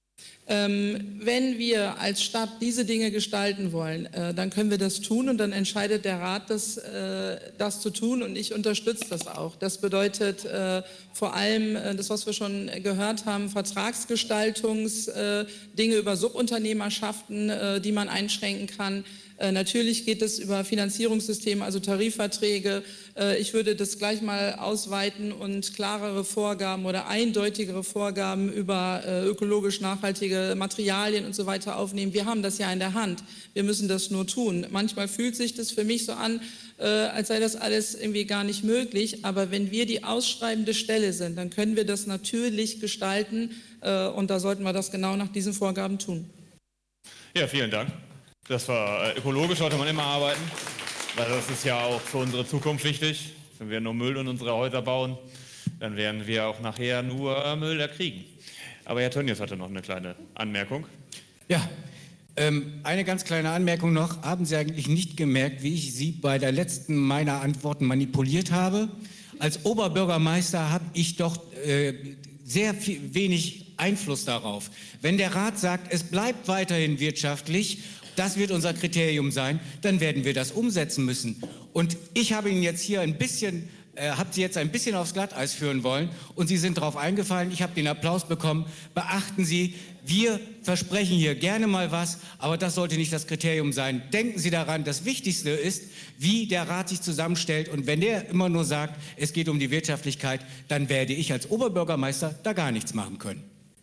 Wenn wir als Stadt diese Dinge gestalten wollen, dann können wir das tun, und dann entscheidet der Rat, das zu tun, und ich unterstütze das auch. Das bedeutet vor allem das, was wir schon gehört haben, Vertragsgestaltungsdinge über Subunternehmerschaften, die man einschränken kann. Natürlich geht es über Finanzierungssysteme, also Tarifverträge. Ich würde das gleich mal ausweiten und klarere Vorgaben oder eindeutigere Vorgaben über ökologisch nachhaltige Materialien und so weiter aufnehmen. Wir haben das ja in der Hand. Wir müssen das nur tun. Manchmal fühlt sich das für mich so an, als sei das alles irgendwie gar nicht möglich. Aber wenn wir die ausschreibende Stelle sind, dann können wir das natürlich gestalten. Und da sollten wir das genau nach diesen Vorgaben tun. Ja, vielen Dank. Das war ökologisch, sollte man immer arbeiten, weil das ist ja auch für unsere Zukunft wichtig. Wenn wir nur Müll in unsere Häuser bauen, dann werden wir auch nachher nur Müll erkriegen. Aber Herr Tönnies hatte noch eine kleine Anmerkung. Ja, eine ganz kleine Anmerkung noch. Haben Sie eigentlich nicht gemerkt, wie ich Sie bei der letzten meiner Antworten manipuliert habe? Als Oberbürgermeister habe ich doch sehr wenig Einfluss darauf. Wenn der Rat sagt, es bleibt weiterhin wirtschaftlich, das wird unser Kriterium sein, dann werden wir das umsetzen müssen. Und ich habe Ihnen jetzt hier habe Sie jetzt ein bisschen aufs Glatteis führen wollen, und Sie sind darauf eingefallen. Ich habe den Applaus bekommen. Beachten Sie, wir versprechen hier gerne mal was, aber das sollte nicht das Kriterium sein. Denken Sie daran, das Wichtigste ist, wie der Rat sich zusammenstellt, und wenn der immer nur sagt, es geht um die Wirtschaftlichkeit, dann werde ich als Oberbürgermeister da gar nichts machen können.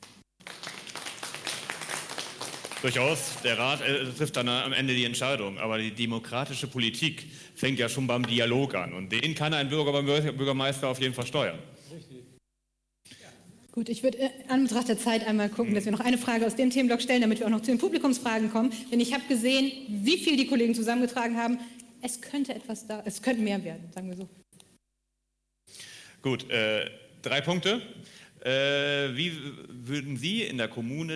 Durchaus, der Rat trifft dann am Ende die Entscheidung, aber die demokratische Politik fängt ja schon beim Dialog an, und den kann ein Bürgermeister auf jeden Fall steuern. Gut, ich würde an Betracht der Zeit einmal gucken, dass wir noch eine Frage aus dem Themenblock stellen, damit wir auch noch zu den Publikumsfragen kommen. Denn ich habe gesehen, wie viel die Kollegen zusammengetragen haben. Es könnte mehr werden, sagen wir so. Gut, 3 Punkte. Wie würden Sie in der Kommune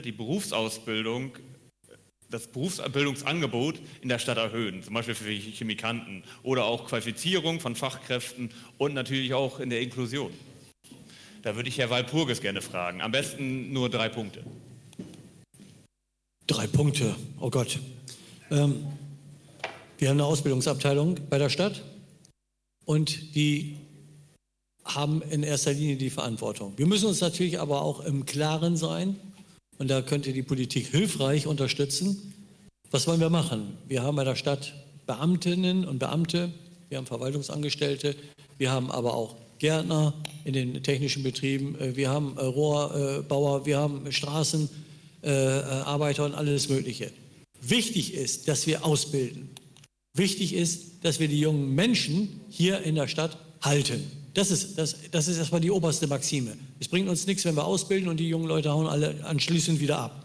das Berufsbildungsangebot in der Stadt erhöhen, zum Beispiel für Chemikanten oder auch Qualifizierung von Fachkräften und natürlich auch in der Inklusion? Da würde ich Herr Walpurgis gerne fragen. Am besten nur 3 Punkte. 3 Punkte, oh Gott. Wir haben eine Ausbildungsabteilung bei der Stadt, und die haben in erster Linie die Verantwortung. Wir müssen uns natürlich aber auch im Klaren sein, und da könnte die Politik hilfreich unterstützen. Was wollen wir machen? Wir haben bei der Stadt Beamtinnen und Beamte, wir haben Verwaltungsangestellte, wir haben aber auch Gärtner in den technischen Betrieben, wir haben Rohrbauer, wir haben Straßenarbeiter und alles Mögliche. Wichtig ist, dass wir ausbilden. Wichtig ist, dass wir die jungen Menschen hier in der Stadt halten. Das ist erstmal die oberste Maxime. Es bringt uns nichts, wenn wir ausbilden und die jungen Leute hauen alle anschließend wieder ab.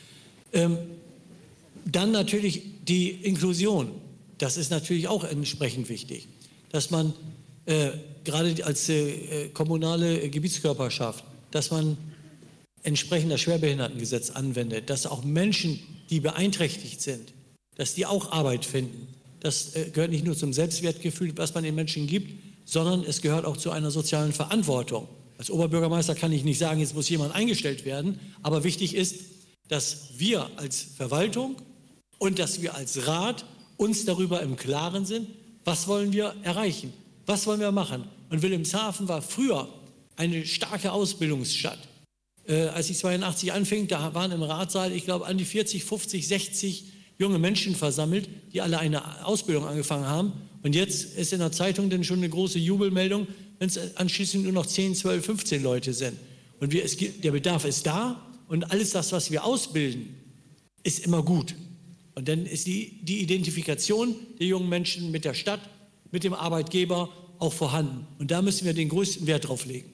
Dann natürlich die Inklusion. Das ist natürlich auch entsprechend wichtig, dass man gerade als kommunale Gebietskörperschaft, dass man entsprechend das Schwerbehindertengesetz anwendet, dass auch Menschen, die beeinträchtigt sind, dass die auch Arbeit finden. Das gehört nicht nur zum Selbstwertgefühl, was man den Menschen gibt, sondern es gehört auch zu einer sozialen Verantwortung. Als Oberbürgermeister kann ich nicht sagen, jetzt muss jemand eingestellt werden, aber wichtig ist, dass wir als Verwaltung und dass wir als Rat uns darüber im Klaren sind, was wollen wir erreichen, was wollen wir machen. Und Wilhelmshaven war früher eine starke Ausbildungsstadt. Als ich 82 anfing, da waren im Ratssaal, ich glaube, an die 40, 50, 60 junge Menschen versammelt, die alle eine Ausbildung angefangen haben. Und jetzt ist in der Zeitung dann schon eine große Jubelmeldung, wenn es anschließend nur noch 10, 12, 15 Leute sind. Und der Bedarf ist da und alles das, was wir ausbilden, ist immer gut. Und dann ist die Identifikation der jungen Menschen mit der Stadt, mit dem Arbeitgeber auch vorhanden. Und da müssen wir den größten Wert drauf legen.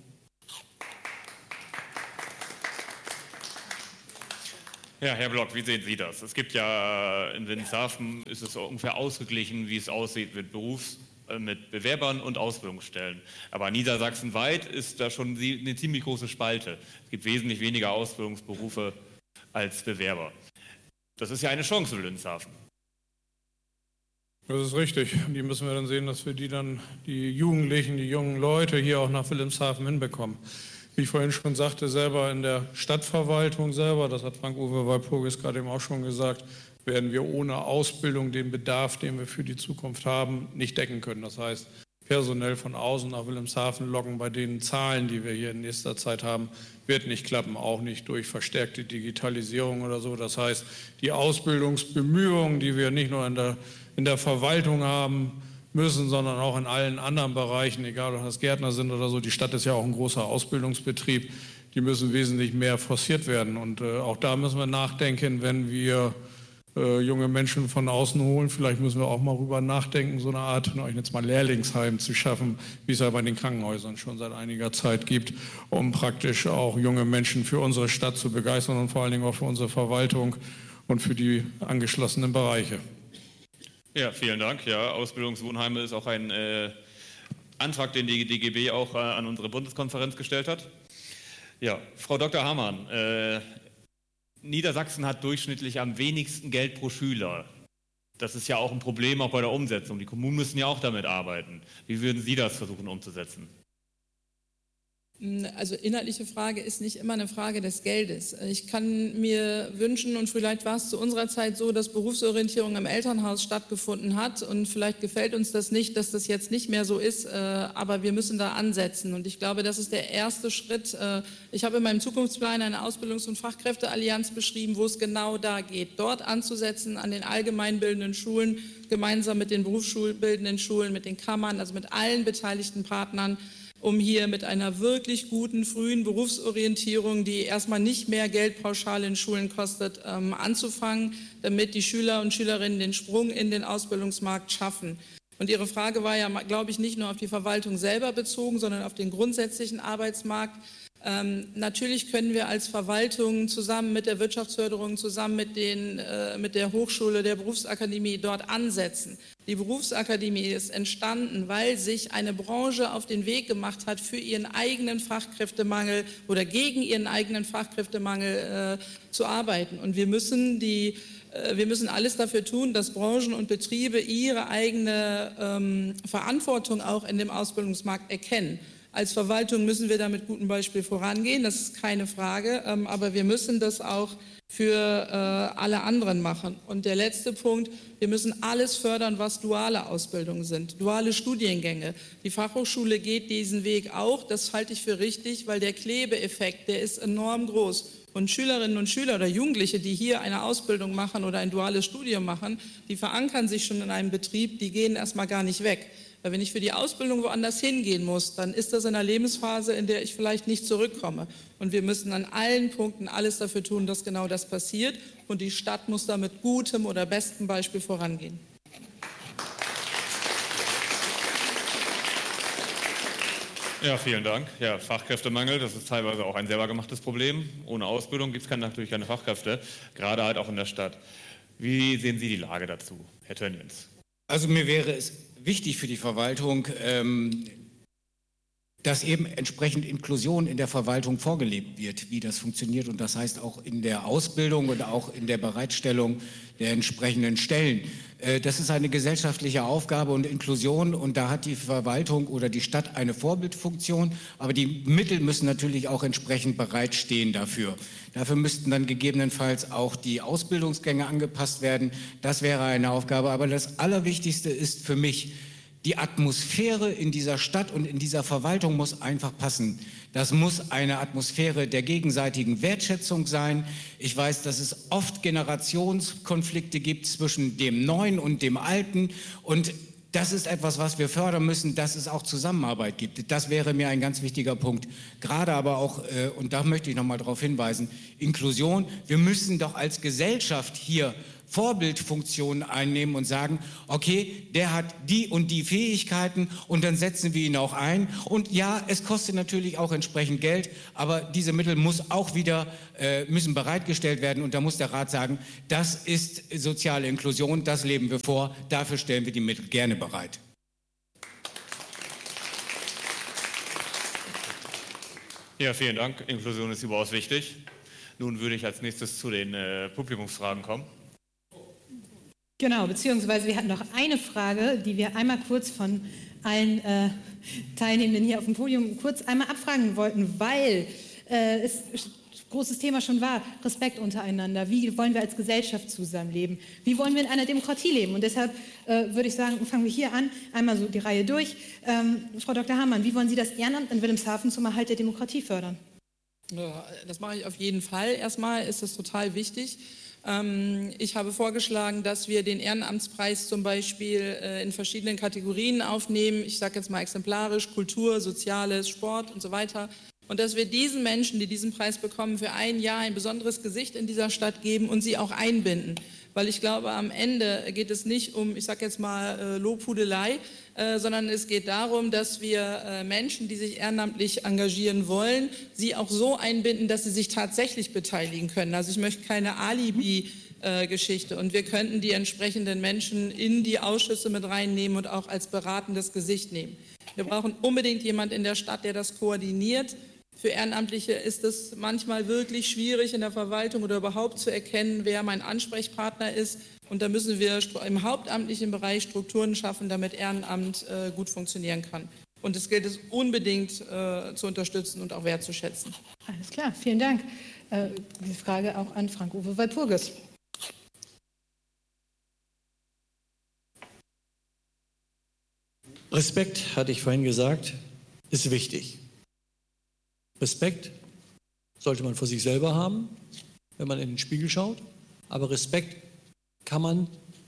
Ja, Herr Block, wie sehen Sie das? Es gibt ja in Wilhelmshaven, ist es ungefähr ausgeglichen, wie es aussieht mit mit Bewerbern und Ausbildungsstellen. Aber niedersachsenweit ist da schon eine ziemlich große Spalte. Es gibt wesentlich weniger Ausbildungsberufe als Bewerber. Das ist ja eine Chance für Wilhelmshaven. Das ist richtig. Die müssen wir dann sehen, dass wir die Jugendlichen, die jungen Leute hier auch nach Wilhelmshaven hinbekommen. Wie ich vorhin schon sagte, selber in der Stadtverwaltung selber, das hat Frank-Uwe Walpurgis gerade eben auch schon gesagt, werden wir ohne Ausbildung den Bedarf, den wir für die Zukunft haben, nicht decken können. Das heißt, personell von außen nach Wilhelmshaven locken bei den Zahlen, die wir hier in nächster Zeit haben, wird nicht klappen, auch nicht durch verstärkte Digitalisierung oder so. Das heißt, die Ausbildungsbemühungen, die wir nicht nur in der Verwaltung haben müssen, sondern auch in allen anderen Bereichen, egal ob das Gärtner sind oder so. Die Stadt ist ja auch ein großer Ausbildungsbetrieb. Die müssen wesentlich mehr forciert werden. Und auch da müssen wir nachdenken, wenn wir junge Menschen von außen holen. Vielleicht müssen wir auch mal drüber nachdenken, so eine Art, jetzt mal Lehrlingsheim zu schaffen, wie es ja bei den Krankenhäusern schon seit einiger Zeit gibt, um praktisch auch junge Menschen für unsere Stadt zu begeistern und vor allen Dingen auch für unsere Verwaltung und für die angeschlossenen Bereiche. Ja, vielen Dank. Ja, Ausbildungswohnheime ist auch ein Antrag, den die DGB auch an unsere Bundeskonferenz gestellt hat. Ja, Frau Dr. Hamann, Niedersachsen hat durchschnittlich am wenigsten Geld pro Schüler. Das ist ja auch ein Problem auch bei der Umsetzung. Die Kommunen müssen ja auch damit arbeiten. Wie würden Sie das versuchen umzusetzen? Also inhaltliche Frage ist nicht immer eine Frage des Geldes. Ich kann mir wünschen, und vielleicht war es zu unserer Zeit so, dass Berufsorientierung im Elternhaus stattgefunden hat und vielleicht gefällt uns das nicht, dass das jetzt nicht mehr so ist, aber wir müssen da ansetzen und ich glaube, das ist der erste Schritt. Ich habe in meinem Zukunftsplan eine Ausbildungs- und Fachkräfteallianz beschrieben, wo es genau da geht, dort anzusetzen an den allgemeinbildenden Schulen, gemeinsam mit den berufsschulbildenden Schulen, mit den Kammern, also mit allen beteiligten Partnern, um hier mit einer wirklich guten, frühen Berufsorientierung, die erstmal nicht mehr Geld pauschal in Schulen kostet, anzufangen, damit die Schüler und Schülerinnen den Sprung in den Ausbildungsmarkt schaffen. Und Ihre Frage war ja, glaube ich, nicht nur auf die Verwaltung selber bezogen, sondern auf den grundsätzlichen Arbeitsmarkt. Natürlich können wir als Verwaltung zusammen mit der Wirtschaftsförderung, zusammen mit der Hochschule, der Berufsakademie dort ansetzen. Die Berufsakademie ist entstanden, weil sich eine Branche auf den Weg gemacht hat, für ihren eigenen Fachkräftemangel oder gegen ihren eigenen Fachkräftemangel zu arbeiten. Und wir müssen alles dafür tun, dass Branchen und Betriebe ihre eigene Verantwortung auch in dem Ausbildungsmarkt erkennen. Als Verwaltung müssen wir da mit gutem Beispiel vorangehen, das ist keine Frage, aber wir müssen das auch für alle anderen machen. Und der letzte Punkt, wir müssen alles fördern, was duale Ausbildungen sind, duale Studiengänge. Die Fachhochschule geht diesen Weg auch, das halte ich für richtig, weil der Klebeeffekt, der ist enorm groß. Und Schülerinnen und Schüler oder Jugendliche, die hier eine Ausbildung machen oder ein duales Studium machen, die verankern sich schon in einem Betrieb, die gehen erstmal gar nicht weg. Weil wenn ich für die Ausbildung woanders hingehen muss, dann ist das in einer Lebensphase, in der ich vielleicht nicht zurückkomme. Und wir müssen an allen Punkten alles dafür tun, dass genau das passiert. Und die Stadt muss da mit gutem oder bestem Beispiel vorangehen. Ja, vielen Dank. Ja, Fachkräftemangel, das ist teilweise auch ein selber gemachtes Problem. Ohne Ausbildung gibt es natürlich keine Fachkräfte, gerade halt auch in der Stadt. Wie sehen Sie die Lage dazu, Herr Tönnies? Also mir wäre es wichtig für die Verwaltung, dass eben entsprechend Inklusion in der Verwaltung vorgelebt wird, wie das funktioniert. Und das heißt auch in der Ausbildung und auch in der Bereitstellung der entsprechenden Stellen. Das ist eine gesellschaftliche Aufgabe und Inklusion. Und da hat die Verwaltung oder die Stadt eine Vorbildfunktion. Aber die Mittel müssen natürlich auch entsprechend bereitstehen dafür. Dafür müssten dann gegebenenfalls auch die Ausbildungsgänge angepasst werden. Das wäre eine Aufgabe. Aber das Allerwichtigste ist für mich, Die Atmosphäre in dieser Stadt und in dieser Verwaltung muss einfach passen. Das muss eine Atmosphäre der gegenseitigen Wertschätzung sein. Ich weiß, dass es oft Generationskonflikte gibt zwischen dem Neuen und dem Alten. Und das ist etwas, was wir fördern müssen, dass es auch Zusammenarbeit gibt. Das wäre mir ein ganz wichtiger Punkt. Gerade aber auch, und da möchte ich noch mal darauf hinweisen, Inklusion. Wir müssen doch als Gesellschaft hier Vorbildfunktionen einnehmen und sagen, okay, der hat die und die Fähigkeiten und dann setzen wir ihn auch ein. Und ja, es kostet natürlich auch entsprechend Geld, aber diese Mittel müssen bereitgestellt werden und da muss der Rat sagen, das ist soziale Inklusion, das leben wir vor, dafür stellen wir die Mittel gerne bereit. Ja, vielen Dank. Inklusion ist überaus wichtig. Nun würde ich als nächstes zu den Publikumsfragen kommen. Genau, beziehungsweise wir hatten noch eine Frage, die wir einmal kurz von allen Teilnehmenden hier auf dem Podium kurz einmal abfragen wollten, weil es großes Thema schon war, Respekt untereinander. Wie wollen wir als Gesellschaft zusammenleben? Wie wollen wir in einer Demokratie leben? Und deshalb würde ich sagen, fangen wir hier an, einmal so die Reihe durch. Frau Dr. Hamann, wie wollen Sie das Ehrenamt in Wilhelmshaven zum Erhalt der Demokratie fördern? Ja, das mache ich auf jeden Fall. Erstmal ist es total wichtig. Ich habe vorgeschlagen, dass wir den Ehrenamtspreis zum Beispiel in verschiedenen Kategorien aufnehmen. Ich sage jetzt mal exemplarisch Kultur, Soziales, Sport und so weiter. Und dass wir diesen Menschen, die diesen Preis bekommen, für ein Jahr ein besonderes Gesicht in dieser Stadt geben und sie auch einbinden. Weil ich glaube, am Ende geht es nicht um, ich sage jetzt mal, Lobhudelei, sondern es geht darum, dass wir Menschen, die sich ehrenamtlich engagieren wollen, sie auch so einbinden, dass sie sich tatsächlich beteiligen können. Also ich möchte keine Alibi-Geschichte und wir könnten die entsprechenden Menschen in die Ausschüsse mit reinnehmen und auch als beratendes Gesicht nehmen. Wir brauchen unbedingt jemanden in der Stadt, der das koordiniert. Für Ehrenamtliche ist es manchmal wirklich schwierig in der Verwaltung oder überhaupt zu erkennen, wer mein Ansprechpartner ist. Und da müssen wir im hauptamtlichen Bereich Strukturen schaffen, damit Ehrenamt gut funktionieren kann. Und es gilt es unbedingt zu unterstützen und auch wertzuschätzen. Alles klar, vielen Dank. Diese Frage auch an Frank-Uwe Walpurgis. Respekt, hatte ich vorhin gesagt, ist wichtig. Respekt sollte man vor sich selber haben, wenn man in den Spiegel schaut. Aber Respekt kann man,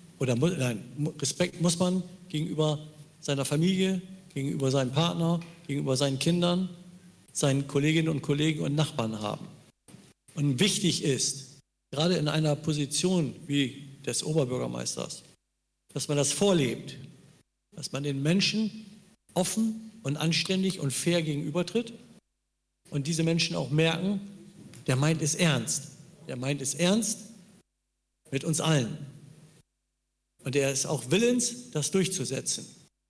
Respekt muss man gegenüber seiner Familie, gegenüber seinem Partner, gegenüber seinen Kindern, seinen Kolleginnen und Kollegen und Nachbarn haben. Und wichtig ist, gerade in einer Position wie des Oberbürgermeisters, dass man das vorlebt, dass man den Menschen offen und anständig und fair gegenübertritt und diese Menschen auch merken, der meint es ernst. Der meint es ernst mit uns allen. Und er ist auch willens, das durchzusetzen.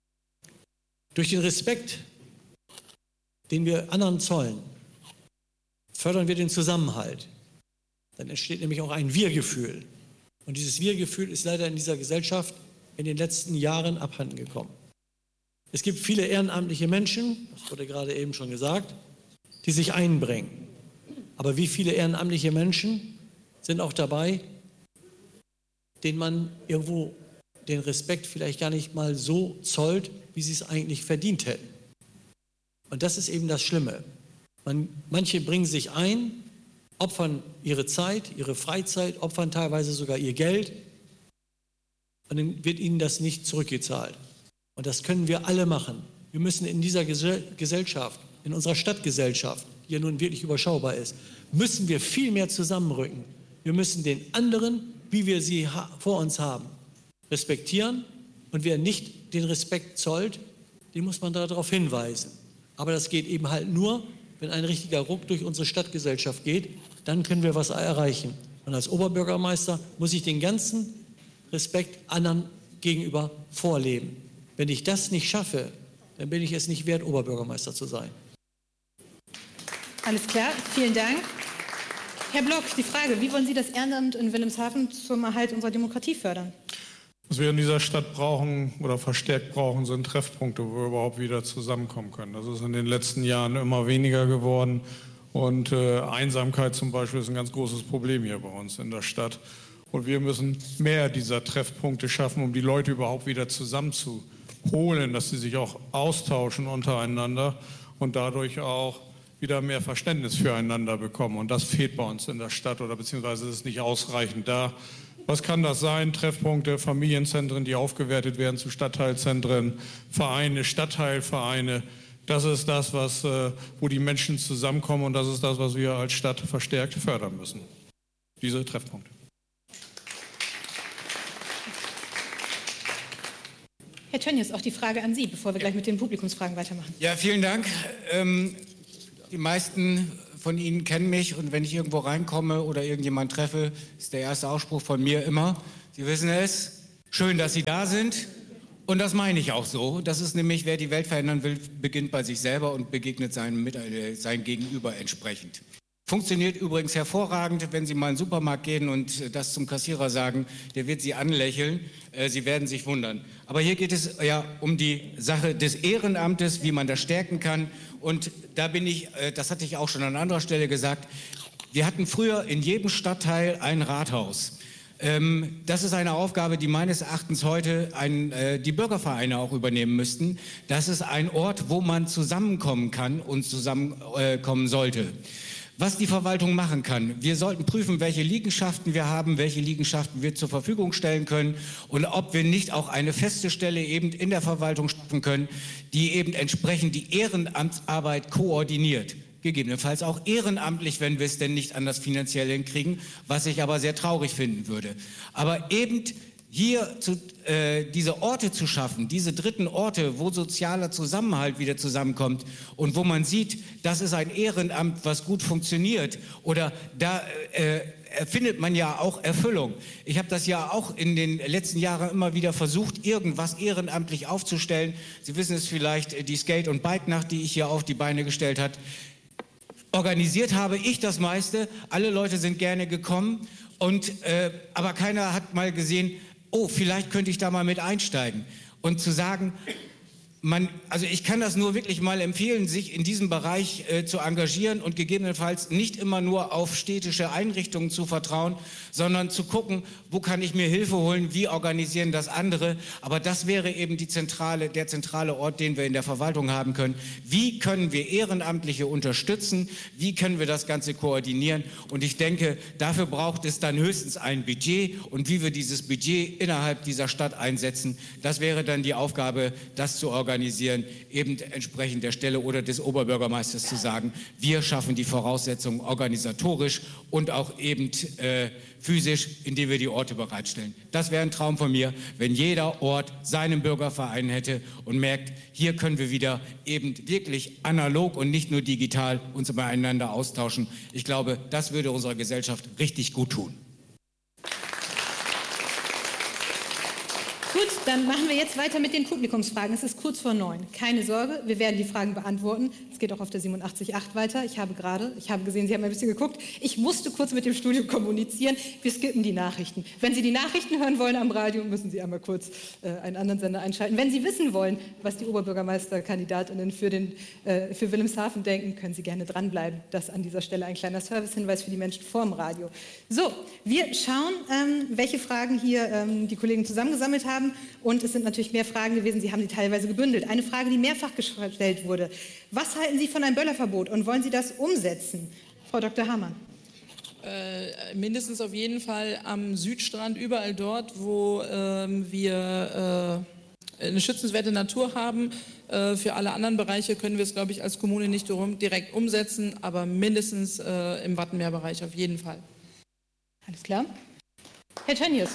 Durch den Respekt, den wir anderen zollen, fördern wir den Zusammenhalt. Dann entsteht nämlich auch ein Wir-Gefühl. Und dieses Wir-Gefühl ist leider in dieser Gesellschaft in den letzten Jahren abhanden gekommen. Es gibt viele ehrenamtliche Menschen, das wurde gerade eben schon gesagt, die sich einbringen. Aber wie viele ehrenamtliche Menschen sind auch dabei, denen man irgendwo den Respekt vielleicht gar nicht mal so zollt, wie sie es eigentlich verdient hätten. Und das ist eben das Schlimme. Manche bringen sich ein, opfern ihre Zeit, ihre Freizeit, opfern teilweise sogar ihr Geld und dann wird ihnen das nicht zurückgezahlt. Und das können wir alle machen. Wir müssen in dieser Gesellschaft, in unserer Stadtgesellschaft, die ja nun wirklich überschaubar ist, müssen wir viel mehr zusammenrücken. Wir müssen den anderen, wie wir sie vor uns haben, respektieren. Und wer nicht den Respekt zollt, den muss man darauf hinweisen. Aber das geht eben halt nur, wenn ein richtiger Ruck durch unsere Stadtgesellschaft geht, dann können wir was erreichen. Und als Oberbürgermeister muss ich den ganzen Respekt anderen gegenüber vorleben. Wenn ich das nicht schaffe, dann bin ich es nicht wert, Oberbürgermeister zu sein. Alles klar, vielen Dank. Herr Block, die Frage, wie wollen Sie das Ehrenamt in Wilhelmshaven zum Erhalt unserer Demokratie fördern? Was wir in dieser Stadt brauchen oder verstärkt brauchen, sind Treffpunkte, wo wir überhaupt wieder zusammenkommen können. Das ist in den letzten Jahren immer weniger geworden. Und Einsamkeit zum Beispiel ist ein ganz großes Problem hier bei uns in der Stadt. Und wir müssen mehr dieser Treffpunkte schaffen, um die Leute überhaupt wieder zusammenzubringen. holen, dass sie sich auch austauschen untereinander und dadurch auch wieder mehr Verständnis füreinander bekommen. Und das fehlt bei uns in der Stadt oder beziehungsweise ist nicht ausreichend da. Was kann das sein? Treffpunkte, Familienzentren, die aufgewertet werden zu Stadtteilzentren, Vereine, Stadtteilvereine. Das ist das, wo die Menschen zusammenkommen und das ist das, was wir als Stadt verstärkt fördern müssen. Diese Treffpunkte. Herr Tönnies, auch die Frage an Sie, bevor wir gleich mit den Publikumsfragen weitermachen. Ja, vielen Dank. Die meisten von Ihnen kennen mich und wenn ich irgendwo reinkomme oder irgendjemand treffe, ist der erste Ausspruch von mir immer, Sie wissen es, schön, dass Sie da sind und das meine ich auch so. Das ist nämlich, wer die Welt verändern will, beginnt bei sich selber und begegnet seinem Gegenüber entsprechend. Funktioniert übrigens hervorragend, wenn Sie mal in den Supermarkt gehen und das zum Kassierer sagen, der wird Sie anlächeln, Sie werden sich wundern. Aber hier geht es ja um die Sache des Ehrenamtes, wie man das stärken kann. Und da bin ich, das hatte ich auch schon an anderer Stelle gesagt, wir hatten früher in jedem Stadtteil ein Rathaus. Das ist eine Aufgabe, die meines Erachtens heute die Bürgervereine auch übernehmen müssten. Das ist ein Ort, wo man zusammenkommen kann und zusammenkommen sollte. Was die Verwaltung machen kann. Wir sollten prüfen, welche Liegenschaften wir haben, welche Liegenschaften wir zur Verfügung stellen können und ob wir nicht auch eine feste Stelle eben in der Verwaltung schaffen können, die eben entsprechend die Ehrenamtsarbeit koordiniert. Gegebenenfalls auch ehrenamtlich, wenn wir es denn nicht anders finanziell hinkriegen, was ich aber sehr traurig finden würde. Aber eben hier diese Orte zu schaffen, diese dritten Orte, wo sozialer Zusammenhalt wieder zusammenkommt und wo man sieht, das ist ein Ehrenamt, was gut funktioniert oder da findet man ja auch Erfüllung. Ich habe das ja auch in den letzten Jahren immer wieder versucht, irgendwas ehrenamtlich aufzustellen. Sie wissen es vielleicht, die Skate- und Bike-Nacht, die ich hier auf die Beine gestellt habe. Organisiert habe ich das meiste, alle Leute sind gerne gekommen, aber keiner hat mal gesehen, oh, vielleicht könnte ich da mal mit einsteigen. Und zu sagen, also ich kann das nur wirklich mal empfehlen, sich in diesem Bereich zu engagieren und gegebenenfalls nicht immer nur auf städtische Einrichtungen zu vertrauen, sondern zu gucken, wo kann ich mir Hilfe holen, wie organisieren das andere. Aber das wäre eben der zentrale Ort, den wir in der Verwaltung haben können. Wie können wir Ehrenamtliche unterstützen? Wie können wir das Ganze koordinieren? Und ich denke, dafür braucht es dann höchstens ein Budget. Und wie wir dieses Budget innerhalb dieser Stadt einsetzen, das wäre dann die Aufgabe, das zu organisieren, eben entsprechend der Stelle oder des Oberbürgermeisters zu sagen, wir schaffen die Voraussetzungen organisatorisch und auch eben physisch, indem wir die Orte bereitstellen. Das wäre ein Traum von mir, wenn jeder Ort seinen Bürgerverein hätte und merkt, hier können wir wieder eben wirklich analog und nicht nur digital uns miteinander austauschen. Ich glaube, das würde unserer Gesellschaft richtig gut tun. Gut, dann machen wir jetzt weiter mit den Publikumsfragen. Es ist kurz vor 9. Keine Sorge, wir werden die Fragen beantworten. Es geht auch auf der 87.8 weiter. Ich habe gesehen, Sie haben ein bisschen geguckt. Ich musste kurz mit dem Studio kommunizieren. Wir skippen die Nachrichten. Wenn Sie die Nachrichten hören wollen am Radio, müssen Sie einmal kurz einen anderen Sender einschalten. Wenn Sie wissen wollen, was die Oberbürgermeisterkandidatinnen für Wilhelmshaven denken, können Sie gerne dranbleiben. Das an dieser Stelle ein kleiner Servicehinweis für die Menschen vorm Radio. So, wir schauen, welche Fragen hier die Kollegen zusammengesammelt haben. Und es sind natürlich mehr Fragen gewesen, Sie haben sie teilweise gebündelt. Eine Frage, die mehrfach gestellt wurde. Was halten Sie von einem Böllerverbot und wollen Sie das umsetzen? Frau Dr. Hamann. Mindestens auf jeden Fall am Südstrand, überall dort, wo wir eine schützenswerte Natur haben. Für alle anderen Bereiche können wir es, glaube ich, als Kommune nicht direkt umsetzen, aber mindestens im Wattenmeerbereich auf jeden Fall. Alles klar. Herr Tönnies.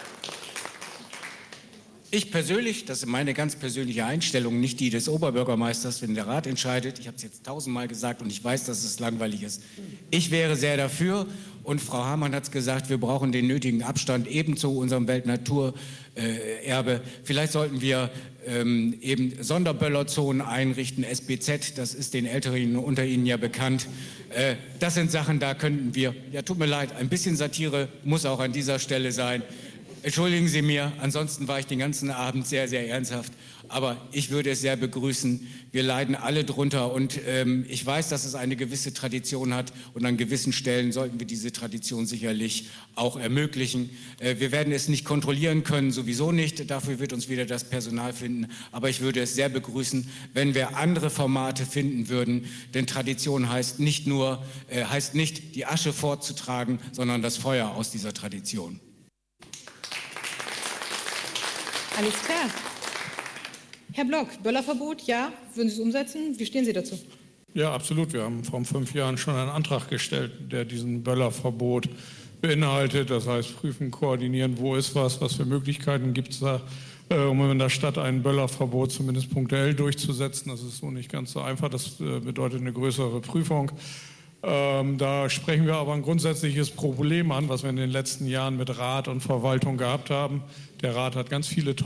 Ich persönlich, das ist meine ganz persönliche Einstellung, nicht die des Oberbürgermeisters, wenn der Rat entscheidet, ich habe es jetzt 1000-mal gesagt und ich weiß, dass es langweilig ist. Ich wäre sehr dafür und Frau Hamann hat es gesagt, wir brauchen den nötigen Abstand eben zu unserem Weltnaturerbe. Vielleicht sollten wir eben Sonderböllerzonen einrichten, SBZ, das ist den Älteren unter Ihnen ja bekannt. Das sind Sachen, da könnten wir, ja tut mir leid, ein bisschen Satire muss auch an dieser Stelle sein. Entschuldigen Sie mir, ansonsten war ich den ganzen Abend sehr, sehr ernsthaft. Aber ich würde es sehr begrüßen. Wir leiden alle drunter und ich weiß, dass es eine gewisse Tradition hat und an gewissen Stellen sollten wir diese Tradition sicherlich auch ermöglichen. Wir werden es nicht kontrollieren können, sowieso nicht. Dafür wird uns wieder das Personal finden. Aber ich würde es sehr begrüßen, wenn wir andere Formate finden würden. Denn Tradition heißt nicht die Asche fortzutragen, sondern das Feuer aus dieser Tradition. Alles klar. Herr Block, Böllerverbot, ja, würden Sie es umsetzen? Wie stehen Sie dazu? Ja, absolut. Wir haben vor 5 Jahren schon einen Antrag gestellt, der diesen Böllerverbot beinhaltet. Das heißt, prüfen, koordinieren, wo ist was für Möglichkeiten gibt es da, um in der Stadt ein Böllerverbot zumindest punktuell durchzusetzen. Das ist so nicht ganz so einfach. Das bedeutet eine größere Prüfung. Da sprechen wir aber ein grundsätzliches Problem an, was wir in den letzten Jahren mit Rat und Verwaltung gehabt haben. Der Rat hat ganz viele